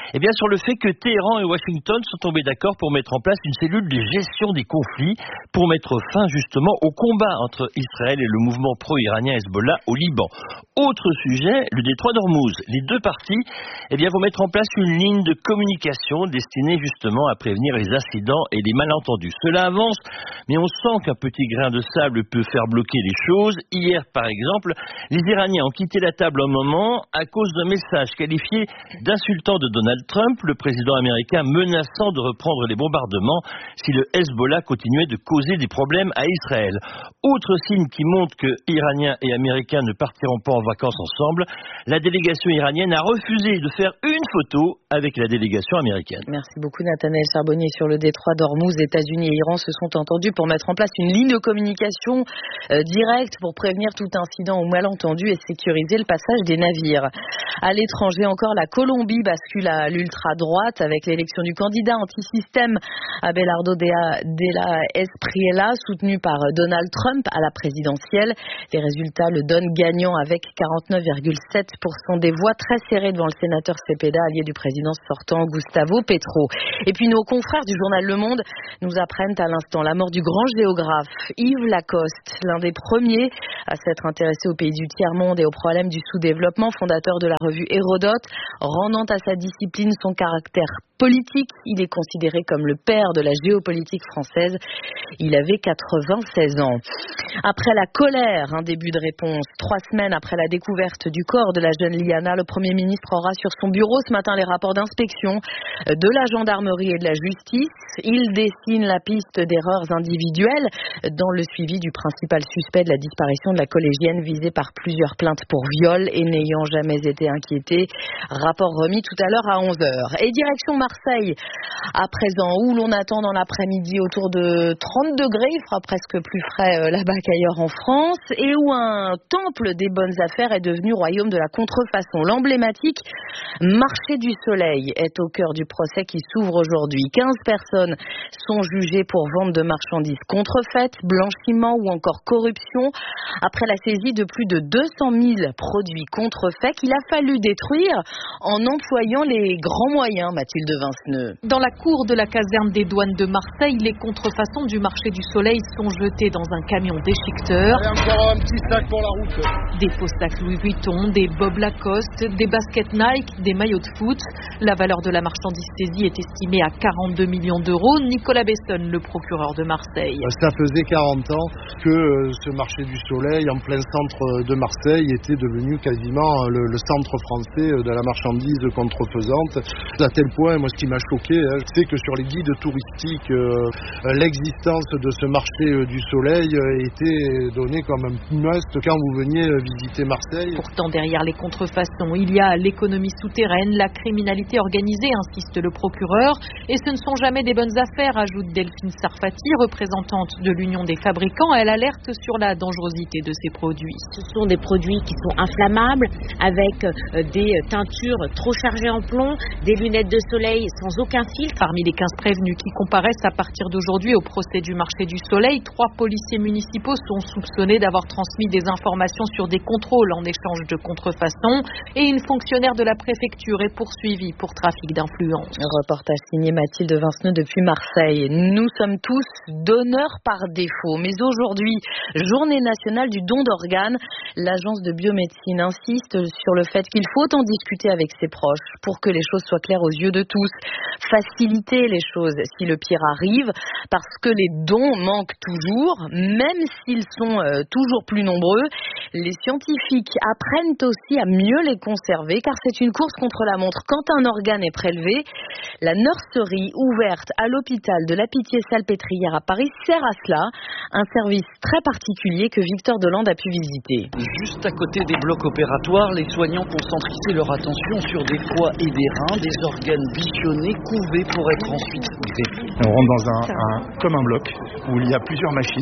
Eh bien, sur le fait que Téhéran et Washington sont tombés d'accord pour mettre en place une cellule de gestion des conflits pour mettre fin justement au combat entre Israël et le mouvement pro-iranien Hezbollah au Liban. Autre sujet, le détroit d'Ormuz. Les deux parties eh bien, vont mettre en place une ligne de communication destinée justement à prévenir les incidents et les malentendus. Cela avance, mais on sent qu'un petit grain de sable peut faire bloquer les choses. Hier, par exemple, les Iraniens ont quitté la table un moment à cause d'un message qualifié d'insultant de Donald Trump, le président américain menaçant de reprendre les bombardements si le Hezbollah continuait de causer des problèmes à Israël. Autre signe qui montre que Iraniens et Américains ne partiront pas en vacances ensemble, la délégation iranienne a refusé de faire une photo avec la délégation américaine. Merci beaucoup Nathanaël Charbonnier. Sur le détroit d'Ormuz, États-Unis et Iran se sont entendus pour mettre en place une ligne de communication euh, directe pour prévenir tout incident ou malentendu et sécuriser le passage des navires. À l'étranger encore, la Colombie bascule à l'ultra-droite avec l'élection du candidat anti-système Abelardo de la Espriella, soutenu par Donald Trump à la présidentielle. Les résultats le donnent gagnant avec quarante-neuf virgule sept pour cent des voix, très serrées devant le sénateur Cepeda, allié du président sortant Gustavo Petro. Et puis nos confrères du journal Le Monde nous apprennent à l'instant la mort du grand géographe Yves Lacoste, l'un des premiers à s'être intéressé aux pays du tiers-monde et aux problèmes du sous-développement, fondateur de la revue Hérodote, rendant à sa discipline son caractère politique. Il est considéré comme le père de la géopolitique française. Il avait quatre-vingt-seize ans. Après la colère, un début de réponse. Trois semaines après la découverte du corps de la jeune Liana, le Premier ministre aura sur son bureau ce matin les rapports d'inspection de la gendarmerie et de la justice. Il dessine la piste d'erreurs individuelles dans le suivi du principal suspect de la disparition de la collégienne visée par plusieurs plaintes pour viol et n'ayant jamais été inquiétée. Rapport remis tout à l'heure à onze heures. Et direction Marseille, à présent, où l'on attend dans l'après-midi autour de trente degrés, il fera presque plus frais euh, là-bas qu'ailleurs en France, et où un temple des bonnes affaires est devenu royaume de la contrefaçon. L'emblématique Marché du Soleil est au cœur du procès qui s'ouvre aujourd'hui. quinze personnes sont jugées pour vente de marchandises contrefaites, blanchiment ou encore corruption, après la saisie de plus de deux cent mille produits contrefaits qu'il a fallu détruire en employant les grands moyens, Mathilde Vinceneux. Dans la cour de la caserne des douanes de Marseille, les contrefaçons du Marché du Soleil sont jetées dans un camion déchiqueteur. Allez, encore un petit sac pour la route. Des faux sacs Louis Vuitton, des Bob Lacoste, des baskets Nike, des maillots de foot. La valeur de la marchandise saisie est estimée à quarante-deux millions d'euros. Nicolas Besson, le procureur de Marseille. Ça faisait quarante ans que ce Marché du Soleil, en plein centre de Marseille, était devenu quasiment le, le centre français de la marchandise contrefaisante. À tel point, moi, ce qui m'a choqué, hein, c'est que sur les guides touristiques, euh, l'existence de ce Marché euh, du Soleil euh, était donnée comme un must quand vous veniez euh, visiter Marseille. Pourtant, derrière les contrefaçons, il y a l'économie souterraine, la criminalité organisée, insiste le procureur. Et ce ne sont jamais des bonnes affaires, ajoute Delphine Sarfati, représentante de l'Union des fabricants. Elle alerte sur la dangerosité de ces produits. Ce sont des produits qui sont inflammables, avec euh, des teintures trop chargées en plomb, des lunettes de soleil sans aucun filtre. Parmi les quinze prévenus qui comparaissent à partir d'aujourd'hui au procès du Marché du Soleil, trois policiers municipaux sont soupçonnés d'avoir transmis des informations sur des contrôles en échange de contrefaçon, et une fonctionnaire de la préfecture est poursuivie pour trafic d'influence. Reportage signé Mathilde Vinceneux depuis Marseille. Nous sommes tous donneurs par défaut, mais aujourd'hui, journée nationale du don d'organes, l'agence de biomédecine insiste sur le fait qu'il faut en discuter avec ses proches pour que les choses soient claires aux yeux de tous. Faciliter les choses si le pire arrive, parce que les dons manquent toujours, même s'ils sont euh, toujours plus nombreux. Les scientifiques apprennent aussi à mieux les conserver, car c'est une course contre la montre. Quand un organe est prélevé, la nurserie ouverte à l'hôpital de la Pitié-Salpêtrière à Paris sert à cela, un service très particulier que Victor Delande a pu visiter. Juste à côté des blocs opératoires, les soignants concentrent ici leur attention sur des foies et des reins, des organes bichonnés, couvés pour être ensuite greffés. On rentre dans un, un, comme un bloc où il y a plusieurs machines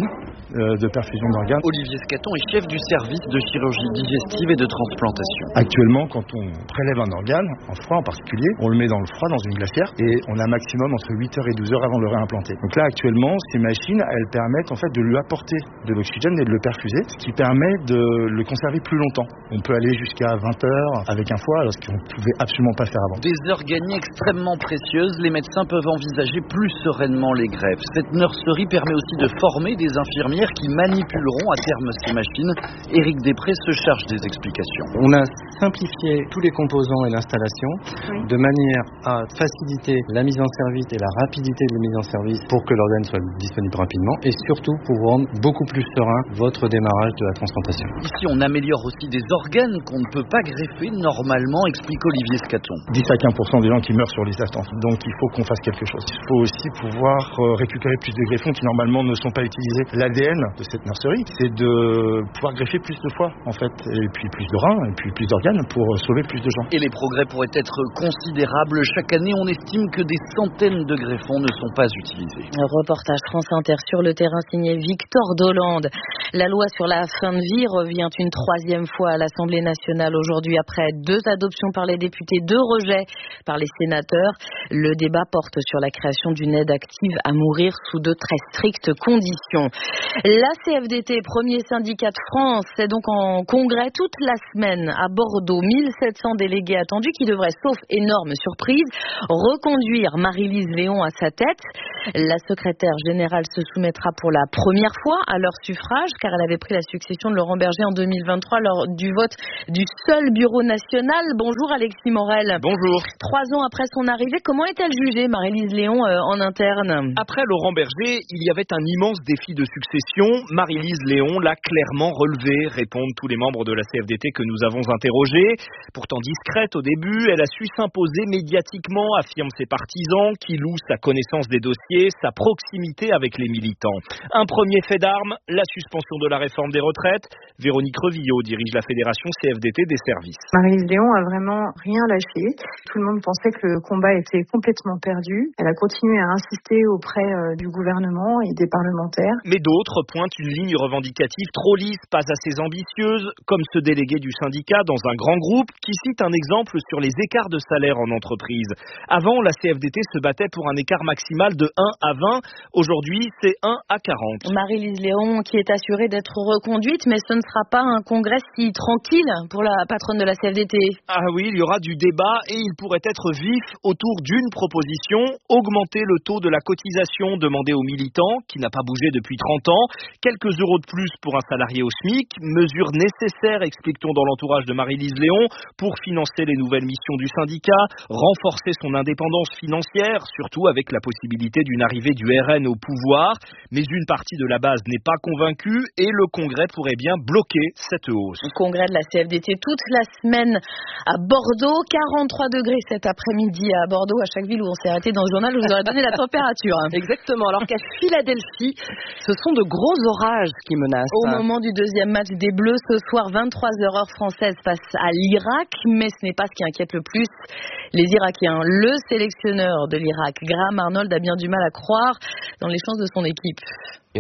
euh, de perfusion d'organes. Olivier Scaton est chef du service de chirurgie digestive et de transplantation. Actuellement, quand on prélève un organe, en froid en particulier, on le met dans le froid, dans une glacière, et on a un maximum entre huit heures et douze heures avant de le réimplanter. Donc là, actuellement, ces machines, elles permettent en fait de lui apporter de l'oxygène et de le perfuser, ce qui permet de le conserver plus longtemps. On peut aller jusqu'à vingt heures avec un foie, alors ce qu'on ne pouvait absolument pas faire avant. Des organies extrêmement précieuses, les médecins peuvent envisager plus sereinement les greffes. Cette nurserie permet aussi de former des infirmières qui manipuleront à terme ces machines. Éric Després se charge des explications. On a simplifié tous les composants et l'installation oui. de manière à faciliter la mise en service et la rapidité de la mise en service pour que l'organe soit disponible rapidement et surtout pour rendre beaucoup plus serein votre démarrage de la transplantation. Ici, on améliore aussi des organes qu'on ne peut pas greffer normalement, explique Olivier Scaton. dix à quinze pour cent des gens qui meurent sur les instances. Donc il faut qu'on fasse quelque chose. Il faut aussi pouvoir récupérer plus de greffons qui normalement ne sont pas utilisés. L'A D N de cette nurserie, c'est de pouvoir greffer plus de foie en fait, et puis plus de reins, et puis plus d'organes pour sauver plus de gens. Et les progrès pourraient être considérables. Chaque année, on estime que des centaines de greffons ne sont pas utilisés. Un reportage France Inter sur le terrain signé Victor Dolande. La loi sur la fin de vie revient une troisième fois à l'Assemblée nationale aujourd'hui après deux adoptions par les députés, deux rejets par les sénateurs. Le débat porte sur la création d'une aide active à mourir sous de très strictes conditions. La C F D T, premier syndicat de France, est donc en congrès toute la semaine à Bordeaux. mille sept cents délégués attendus qui devraient, sauf énorme surprise, reconduire Marie-Lise Léon à sa tête. La secrétaire générale se soumettra pour la première fois à leur suffrage car elle avait pris la succession de Laurent Berger en deux mille vingt-trois lors du vote du seul bureau national. Bonjour Alexis Morel. Bonjour. Trois ans après son arrivée, comment est-elle jugée, Marie-Lise Léon, euh, en interne? Après Laurent Berger, il y avait un immense défi de succession. Marie-Lise Léon l'a clairement relevé, répondent tous les membres de la C F D T que nous avons interrogés. Pourtant discrète au début, elle a su s'imposer médiatiquement, affirment ses partisans, qui louent sa connaissance des dossiers, sa proximité avec les militants. Un premier fait d'armes, la suspension de la réforme des retraites. Véronique Revillot dirige la fédération C F D T des services. Marie-Lise Léon a vraiment rien lâché. Tout le monde pensait que le combat était complètement perdu. Elle a continué à insister auprès euh, du gouvernement et des parlementaires. Mais d'autres pointent une ligne revendicative trop lisse, pas assez ambitieuse, comme ce délégué du syndicat dans un grand groupe qui cite un exemple sur les écarts de salaire en entreprise. Avant, la C F D T se battait pour un écart maximal de un à vingt. Aujourd'hui, c'est un à quarante. Marie-Lise Léon qui est assurée d'être reconduite, mais ce ne sera pas un congrès si tranquille pour la patronne de la C F D T. Ah oui, il y aura du débat et il pourrait être vif autour d'une proposition, augmenter le taux de la cotisation demandée aux militants, qui n'a pas bougé depuis trente ans, quelques euros de plus pour un salarié au SMIC, mesure nécessaire, explique-t-on dans l'entourage de Marie-Lise Léon, pour financer les nouvelles missions du syndicat, renforcer son indépendance financière, surtout avec la possibilité d'une arrivée du R N au pouvoir, mais une partie de la base n'est pas convaincue et le Congrès pourrait bien bloquer cette hausse. Le Congrès de la C F D T toute la semaine à Bordeaux, quarante-trois degrés cet après-midi à Bordeaux. À chaque ville où on s'est arrêté dans le journal, je vous aurais donné la température. Exactement, alors qu'à Philadelphie, ce sont de gros orages qui menacent. Au moment du deuxième match des Bleus, ce soir, vingt-trois heures heure française face à l'Irak, mais ce n'est pas ce qui inquiète le plus les Irakiens. Le sélectionneur de l'Irak, Graham Arnold, a bien du mal à croire dans les chances de son équipe. Vous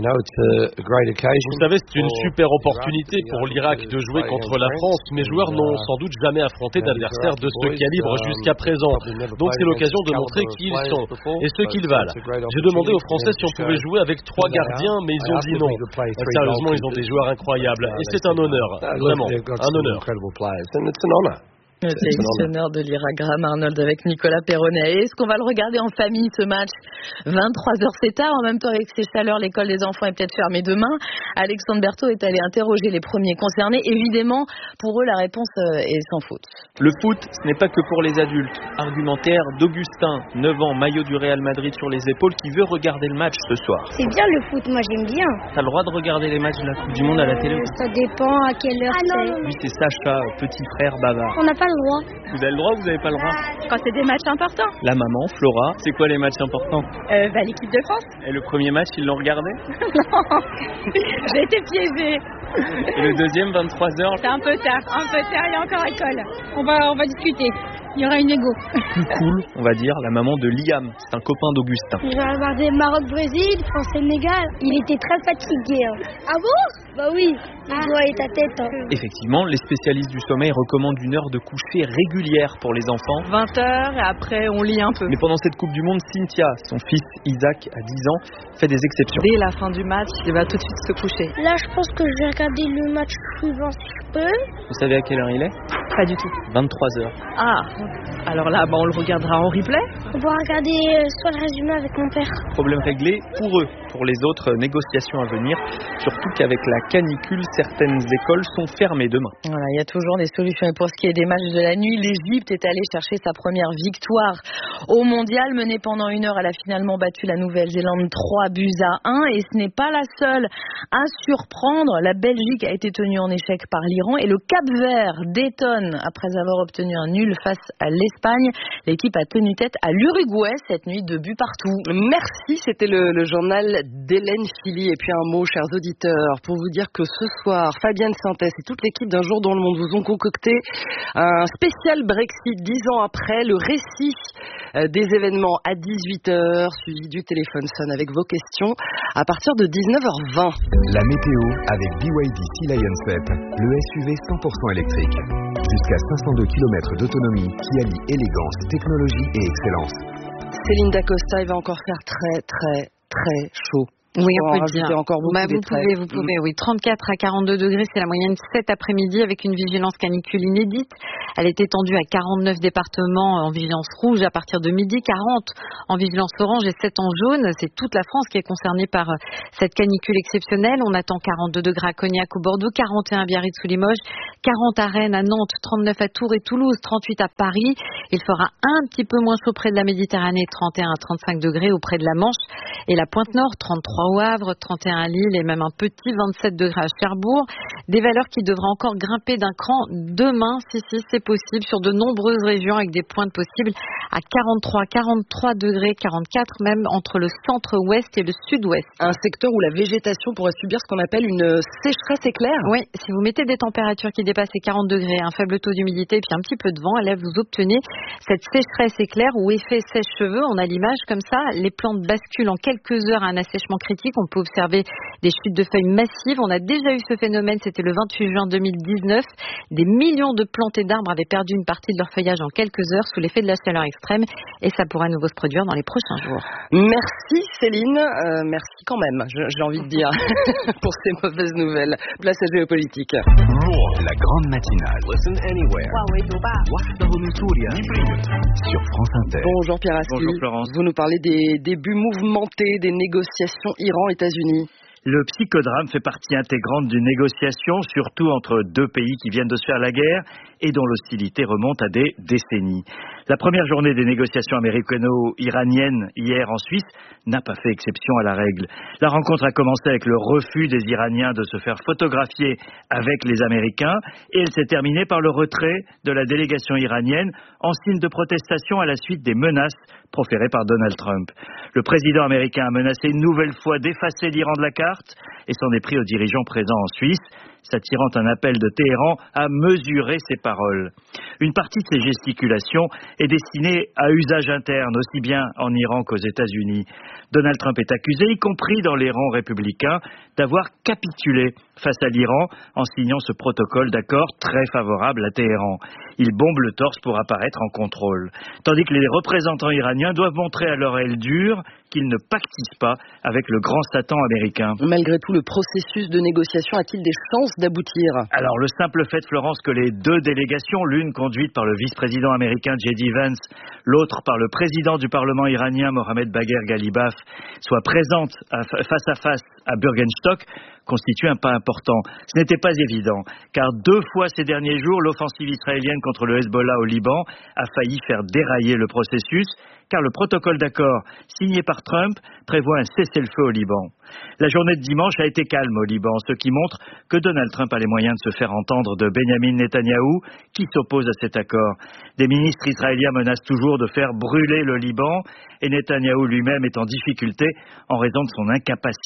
savez, c'est une super opportunité pour l'Irak de jouer contre la France. Mes joueurs n'ont sans doute jamais affronté d'adversaires de ce calibre jusqu'à présent. Donc c'est l'occasion de montrer qui ils sont et ce qu'ils valent. J'ai demandé aux Français si on pouvait jouer avec trois gardiens, mais ils ont dit non. Sérieusement, ils ont des joueurs incroyables. Et c'est un honneur, vraiment, un honneur. Le sélectionneur de l'Irak, Graham Arnold, avec Nicolas Perronnet. Est-ce qu'on va le regarder en famille, ce match? vingt-trois heures, c'est tard. En même temps, avec ces chaleurs, l'école des enfants est peut-être fermée demain. Alexandre Berthaud est allé interroger les premiers concernés. Évidemment, pour eux, la réponse est sans faute. Le foot, ce n'est pas que pour les adultes. Argumentaire d'Augustin, neuf ans, maillot du Real Madrid sur les épaules, qui veut regarder le match ce soir. C'est bien le foot, moi j'aime bien. T'as le droit de regarder les matchs de la Coupe du Monde à la télé? Ça dépend à quelle heure ah, c'est. Lui, c'est Sacha, petit frère bavard. On n'a pas le droit. Vous avez le droit ou vous n'avez pas le droit? Quand c'est des matchs importants. La maman, Flora, c'est quoi les matchs importants? euh, bah, L'équipe de France. Et le premier match, ils l'ont regardé? Non, j'ai été piégée. Et le deuxième, vingt-trois heures? C'est un peu tard, un peu tard, il y a encore école. On va, on va discuter. Il y aura une égo. Plus cool, on va dire, la maman de Liam. C'est un copain d'Augustin. Je vais regarder Maroc-Brésil, France-Sénégal. Il était très fatigué. Hein. Ah bon? Bah oui, il doit et ta tête. Hein. Effectivement, les spécialistes du sommeil recommandent une heure de coucher régulière pour les enfants. vingt heures et après on lit un peu. Mais pendant cette Coupe du Monde, Cynthia, son fils Isaac, à dix ans, fait des exceptions. Dès la fin du match, il va tout de suite se coucher. Là, je pense que je vais regarder le match suivant si je peux. Vous savez à quelle heure il est? Pas du tout. vingt-trois heures. Ah, alors là, bah, on le regardera en replay. On va regarder euh, soit le résumé avec mon père. Problème réglé pour eux. Pour les autres, euh, négociations à venir. Surtout qu'avec la canicule, certaines écoles sont fermées demain. Voilà, il y a toujours des solutions. Et pour ce qui est des matchs de la nuit, l'Égypte est allée chercher sa première victoire au mondial. Menée pendant une heure, elle a finalement battu la Nouvelle-Zélande trois buts à un. Et ce n'est pas la seule à surprendre. La Belgique a été tenue en échec par l'Iran. Et le Cap-Vert détonne après avoir obtenu un nul face à l'Espagne. L'équipe a tenu tête à l'Uruguay cette nuit, deux buts partout. Merci, c'était le, le journal d'Hélène Philly. Et puis un mot, chers auditeurs, pour vous dire que ce soir, Fabienne Sintès et toute l'équipe d'Un jour dans le monde vous ont concocté un spécial Brexit dix ans après, le récit des événements à dix-huit heures, suivi du téléphone sonne avec vos questions à partir de dix-neuf heures vingt. La météo avec B Y D Sea Lion Sep, le S U V cent pour cent électrique. Jusqu'à cinq cent deux kilomètres d'autonomie qui allie élégance, technologie et excellence. Céline Dacosta, il va encore faire très très très chaud. Oui, on peut dire. Encore bah, vous pouvez, vous pouvez, oui. trente-quatre à quarante-deux degrés, c'est la moyenne cet après-midi avec une vigilance canicule inédite. Elle est étendue à quarante-neuf départements en vigilance rouge à partir de midi, quarante en vigilance orange et sept en jaune. C'est toute la France qui est concernée par cette canicule exceptionnelle. On attend quarante-deux degrés à Cognac ou Bordeaux, quarante et un à Biarritz ou Limoges, quarante à Rennes, à Nantes, trente-neuf à Tours et Toulouse, trente-huit à Paris. Il fera un petit peu moins chaud près de la Méditerranée, trente et un à trente-cinq degrés auprès de la Manche et la Pointe-Nord, trente-trois au Havre, trente et un à Lille et même un petit vingt-sept degrés à Cherbourg. Des valeurs qui devraient encore grimper d'un cran demain, si si c'est possible, sur de nombreuses régions avec des pointes possibles à quarante-trois, quarante-trois degrés, quarante-quatre même entre le centre-ouest et le sud-ouest. Un secteur où la végétation pourrait subir ce qu'on appelle une sécheresse éclair. Oui, si vous mettez des températures qui dépassent les quarante degrés, un faible taux d'humidité et puis un petit peu de vent, là vous obtenez cette sécheresse éclair ou effet sèche-cheveux. On a l'image comme ça, les plantes basculent en quelques heures à un assèchement critique. On peut observer des chutes de feuilles massives. On a déjà eu ce phénomène, c'était le vingt-huit juin deux mille dix-neuf. Des millions de plantes et d'arbres avaient perdu une partie de leur feuillage en quelques heures sous l'effet de la chaleur extrême et ça pourrait à nouveau se produire dans les prochains jours. Merci Céline, euh, merci quand même, j'ai envie de dire, pour ces mauvaises nouvelles. Place à géopolitique. La grande matinale. Listen anywhere. Sur France Inter. Bonjour Pierre Aspi. Bonjour Florence. Vous nous parlez des débuts mouvementés des négociations Iran-États-Unis. Le psychodrame fait partie intégrante d'une négociation, surtout entre deux pays qui viennent de se faire la guerre et dont l'hostilité remonte à des décennies. La première journée des négociations américano-iraniennes hier en Suisse n'a pas fait exception à la règle. La rencontre a commencé avec le refus des Iraniens de se faire photographier avec les Américains et elle s'est terminée par le retrait de la délégation iranienne en signe de protestation à la suite des menaces proférées par Donald Trump. Le président américain a menacé une nouvelle fois d'effacer l'Iran de la carte et s'en est pris aux dirigeants présents en Suisse, s'attirant un appel de Téhéran à mesurer ses paroles. Une partie de ces gesticulations est destinée à usage interne, aussi bien en Iran qu'aux États-Unis. Donald Trump est accusé, y compris dans les rangs républicains, d'avoir capitulé face à l'Iran en signant ce protocole d'accord très favorable à Téhéran. Il bombe le torse pour apparaître en contrôle. Tandis que les représentants iraniens doivent montrer à leur aile dure qu'ils ne pactisent pas avec le grand Satan américain. Malgré tout, le processus de négociation a-t-il des chances d'aboutir? Alors, le simple fait, Florence, que les deux délégations, l'une conduite par le vice-président américain J D Vance, l'autre par le président du Parlement iranien Mohamed Bagher Ghalibaf, soient présentes à, face à face à Bürgenstock, constitue un pas important. Ce n'était pas évident, car deux fois ces derniers jours, l'offensive israélienne contre le Hezbollah au Liban a failli faire dérailler le processus, car le protocole d'accord signé par Trump prévoit un cessez-le-feu au Liban. La journée de dimanche a été calme au Liban, ce qui montre que Donald Trump a les moyens de se faire entendre de Benjamin Netanyahou, qui s'oppose à cet accord. Des ministres israéliens menacent toujours de faire brûler le Liban, et Netanyahou lui-même est en difficulté en raison de son incapacité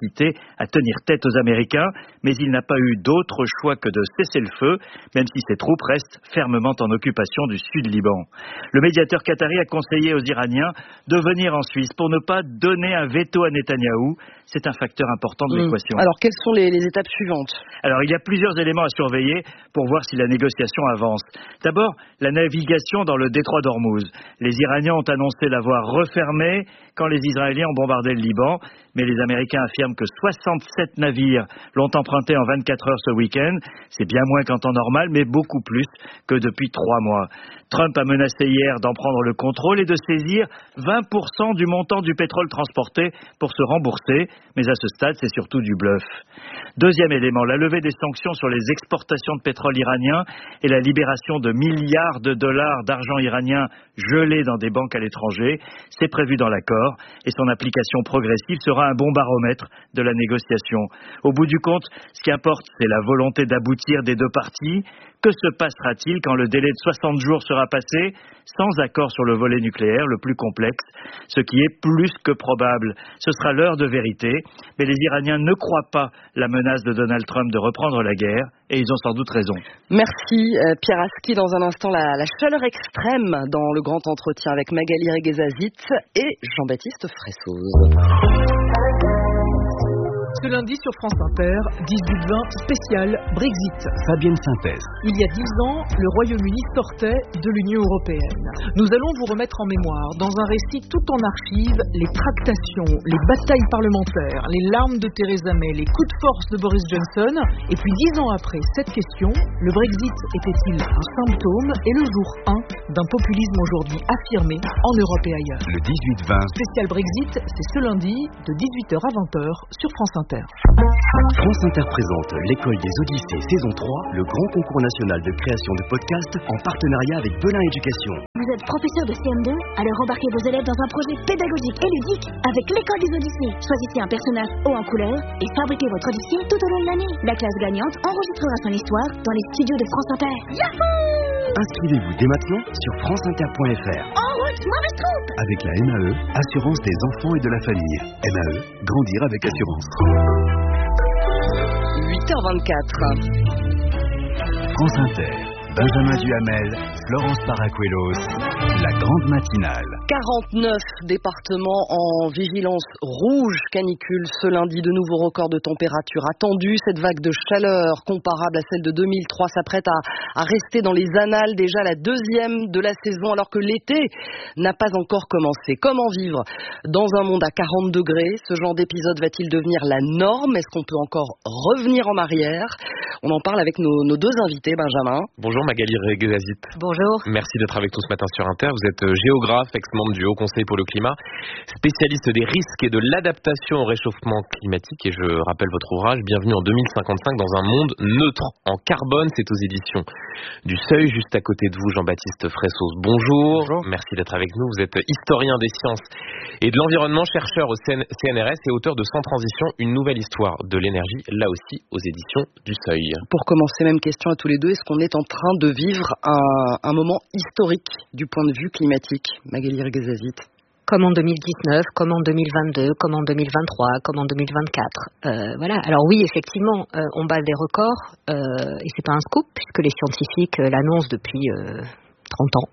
à tenir tête aux Américains, mais il n'a pas eu d'autre choix que de cesser le feu, même si ses troupes restent fermement en occupation du sud-Liban. Le médiateur qatari a conseillé aux Iraniens de venir en Suisse pour ne pas donner un veto à Netanyahou. C'est un facteur important de l'équation. Mmh. Alors, quelles sont les, les étapes suivantes? Alors, il y a plusieurs éléments à surveiller pour voir si la négociation avance. D'abord, la navigation dans le détroit d'Ormuz. Les Iraniens ont annoncé l'avoir refermée quand les Israéliens ont bombardé le Liban, mais les Américains affirment que soixante-sept navires l'ont emprunté en vingt-quatre heures ce week-end. C'est bien moins qu'en temps normal, mais beaucoup plus que depuis trois mois. Trump a menacé hier d'en prendre le contrôle et de saisir vingt pour cent du montant du pétrole transporté pour se rembourser, mais à ce stade, c'est surtout du bluff. Deuxième élément, la levée des sanctions sur les exportations de pétrole iranien et la libération de milliards de dollars d'argent iranien gelés dans des banques à l'étranger. C'est prévu dans l'accord et son application progressive sera un bon baromètre de la négociation. Au bout du compte, ce qui importe, c'est la volonté d'aboutir des deux parties. Que se passera-t-il quand le délai de soixante jours sera passé sans accord sur le volet nucléaire, le plus complexe, ce qui est plus que probable? Ce sera l'heure de vérité, mais les Iraniens ne croient pas la menace de Donald Trump de reprendre la guerre, et ils ont sans doute raison. Merci euh, Pierre Aski. Dans un instant, la, la chaleur extrême dans le grand entretien avec Magali Reguezazit et Jean-Baptiste Fressoz. Ce lundi sur France Inter, dix-huit vingt spécial Brexit. Fabienne Synthèse. Il y a dix ans, le Royaume-Uni sortait de l'Union européenne. Nous allons vous remettre en mémoire, dans un récit tout en archives, les tractations, les batailles parlementaires, les larmes de Theresa May, les coups de force de Boris Johnson. Et puis dix ans après cette question, le Brexit était-il un symptôme et le jour un d'un populisme aujourd'hui affirmé en Europe et ailleurs? Le dix-huit vingt. Spécial Brexit, c'est ce lundi de dix-huit heures à vingt heures sur France Inter. France Inter présente l'École des Odyssées saison trois, le grand concours national de création de podcasts en partenariat avec Belin Éducation. Vous êtes professeur de C M deux, alors embarquez vos élèves dans un projet pédagogique et ludique avec l'École des Odyssées. Choisissez un personnage haut en couleur et fabriquez votre odyssée tout au long de l'année. La classe gagnante enregistrera son histoire dans les studios de France Inter. Yahoo! Inscrivez-vous dès maintenant sur franceinter point f r. En route, mauvaise troupe! Avec la M A E, Assurance des enfants et de la famille. M A E, grandir avec assurance. huit heures vingt-quatre. France Inter, Benjamin Duhamel, Florence Paracuelos, la grande matinale. quarante-neuf départements en vigilance rouge canicule ce lundi. De nouveaux records de température attendus. Cette vague de chaleur comparable à celle de deux mille trois s'apprête à, à rester dans les annales. Déjà la deuxième de la saison alors que l'été n'a pas encore commencé. Comment vivre dans un monde à quarante degrés? Ce genre d'épisode va-t-il devenir la norme? Est-ce qu'on peut encore revenir en arrière? On en parle avec nos, nos deux invités, Benjamin. Bonjour Magali Reguezazit. Bonjour. Merci d'être avec nous ce matin sur Inter. Vous êtes géographe, ex-membre du Haut Conseil pour le climat, spécialiste des risques et de l'adaptation au réchauffement climatique. Et je rappelle votre ouvrage, Bienvenue en deux mille cinquante-cinq dans un monde neutre en carbone. C'est aux éditions du Seuil. Juste à côté de vous, Jean-Baptiste Fressoz. Bonjour. Bonjour. Merci d'être avec nous. Vous êtes historien des sciences et de l'environnement, chercheur au C N R S et auteur de Sans transition, une nouvelle histoire de l'énergie, là aussi aux éditions du Seuil. Pour commencer, même question à tous les deux. Est-ce qu'on est en train de vivre un, un moment historique du point de vue climatique? Magali Reguezazit. Comme en deux mille dix-neuf, comme en deux mille vingt-deux, comme en deux mille vingt-trois, comme en deux mille vingt-quatre. Euh, voilà. Alors oui, effectivement, euh, on bat des records euh, et c'est pas un scoop puisque les scientifiques euh, l'annoncent depuis euh, trente ans.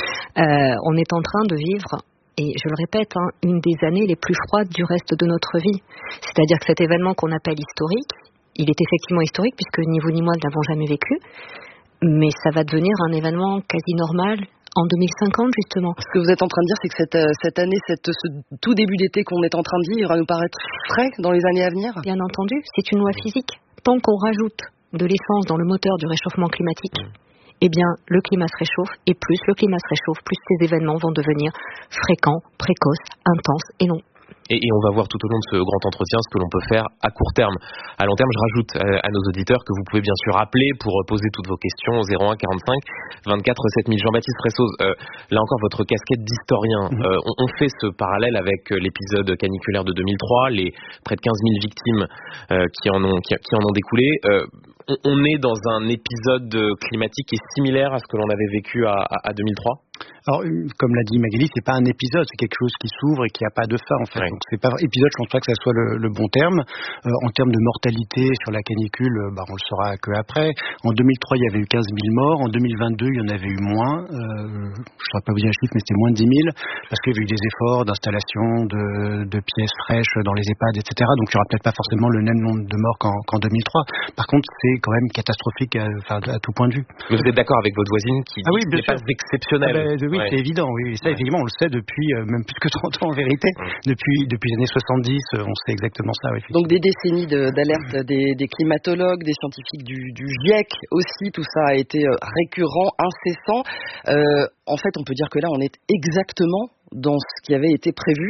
euh, on est en train de vivre, et je le répète, hein, une des années les plus froides du reste de notre vie. C'est-à-dire que cet événement qu'on appelle historique, il est effectivement historique puisque ni vous ni moi ne l'avons jamais vécu, mais ça va devenir un événement quasi normal en deux mille cinquante justement. Ce que vous êtes en train de dire, c'est que cette, cette année, cette, ce tout début d'été qu'on est en train de vivre va nous paraître frais dans les années à venir? Bien entendu, c'est une loi physique. Tant qu'on rajoute de l'essence dans le moteur du réchauffement climatique, eh bien le climat se réchauffe, et plus le climat se réchauffe, plus ces événements vont devenir fréquents, précoces, intenses et longs. Et, et on va voir tout au long de ce grand entretien ce que l'on peut faire à court terme. À long terme, je rajoute à, à nos auditeurs que vous pouvez bien sûr appeler pour poser toutes vos questions au zéro un quarante-cinq vingt-quatre sept mille. Jean-Baptiste Fressoz, euh, là encore votre casquette d'historien. Mmh. Euh, on, on fait ce parallèle avec l'épisode caniculaire de deux mille trois, les près de quinze mille victimes euh, qui, en ont, qui, qui en ont découlé. Euh, on, on est dans un épisode climatique qui est similaire à ce que l'on avait vécu à, à, à deux mille trois? Alors, comme l'a dit Magali, c'est pas un épisode, c'est quelque chose qui s'ouvre et qui n'a pas de fin en fait. Ouais. Donc c'est pas épisode, je pense pas que ça soit le, le bon terme. Euh, en termes de mortalité sur la canicule, bah, on le saura que après. En deux mille trois, il y avait eu quinze mille morts. En deux mille vingt-deux, il y en avait eu moins. Euh, je ne saurais pas vous dire un chiffre, mais c'était moins de dix mille parce qu'il y avait eu des efforts d'installation de, de pièces fraîches dans les EHPAD, et cetera. Donc il n'y aura peut-être pas forcément le même nombre de morts qu'en, qu'en deux mille trois. Par contre, c'est quand même catastrophique à, à, à tout point de vue. Mais vous êtes d'accord avec votre voisine qui dit ah oui, que ce n'est pas exceptionnel? Ah ben, oui, ouais. C'est évident. Oui, ça, ouais. Effectivement, on le sait depuis euh, même plus que trente ans en vérité. Ouais. Depuis, depuis les années soixante-dix, euh, on sait exactement ça. Oui, donc des décennies de, d'alerte des, des climatologues, des scientifiques du, du GIEC aussi, tout ça a été euh, récurrent, incessant. Euh, en fait, on peut dire que là, on est exactement dans ce qui avait été prévu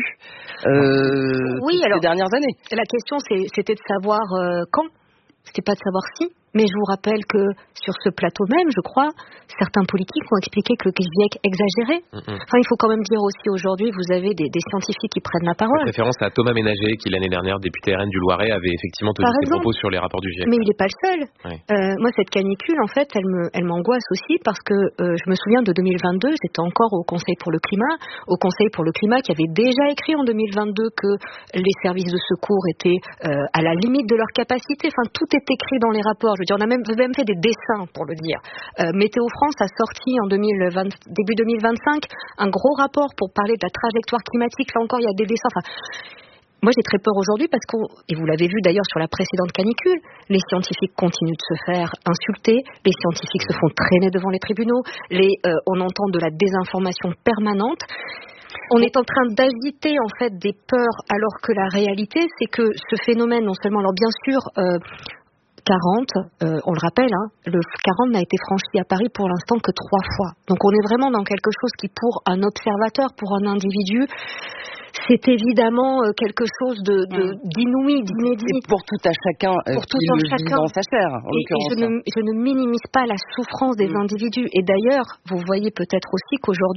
euh, oui, ces alors, dernières années. La question, c'est, c'était de savoir euh, quand. C'était pas de savoir si. Mais je vous rappelle que sur ce plateau même, je crois, certains politiques ont expliqué que le GIEC exagérait. Mm-hmm. Enfin, il faut quand même dire aussi aujourd'hui, vous avez des, des scientifiques qui prennent la parole. Cette référence à Thomas Ménager, qui l'année dernière, député R N du Loiret, avait effectivement tenu ses propos sur les rapports du GIEC. Mais il n'est pas le seul. Ouais. Euh, moi, cette canicule, en fait, elle, me, elle m'angoisse aussi parce que euh, je me souviens de deux mille vingt-deux, j'étais encore au Conseil pour le climat, au Conseil pour le climat qui avait déjà écrit en deux mille vingt-deux que les services de secours étaient euh, à la limite de leur capacité. Enfin, tout est écrit dans les rapports. Je veux dire, on a même, même fait des dessins pour le dire. Euh, Météo France a sorti en deux mille vingt, début deux mille vingt-cinq un gros rapport pour parler de la trajectoire climatique. Là encore, il y a des dessins. Enfin, moi, j'ai très peur aujourd'hui parce que, et vous l'avez vu d'ailleurs sur la précédente canicule, les scientifiques continuent de se faire insulter, les scientifiques se font traîner devant les tribunaux, les, euh, on entend de la désinformation permanente. On est en train d'agiter en fait des peurs alors que la réalité, c'est que ce phénomène, non seulement, alors bien sûr, euh, quarante, euh, on le rappelle, hein, le quarante n'a été franchi à Paris pour l'instant que trois fois. Donc on est vraiment dans quelque chose qui, pour un observateur, pour un individu, c'est évidemment euh, quelque chose de, de, d'inouï, d'inédit. Et pour tout à chacun, euh, pour tout un chacun, dans sa chair, en et, et je, ne, je ne minimise pas la souffrance des mmh. individus. Et d'ailleurs, vous voyez peut-être aussi qu'aujourd'hui,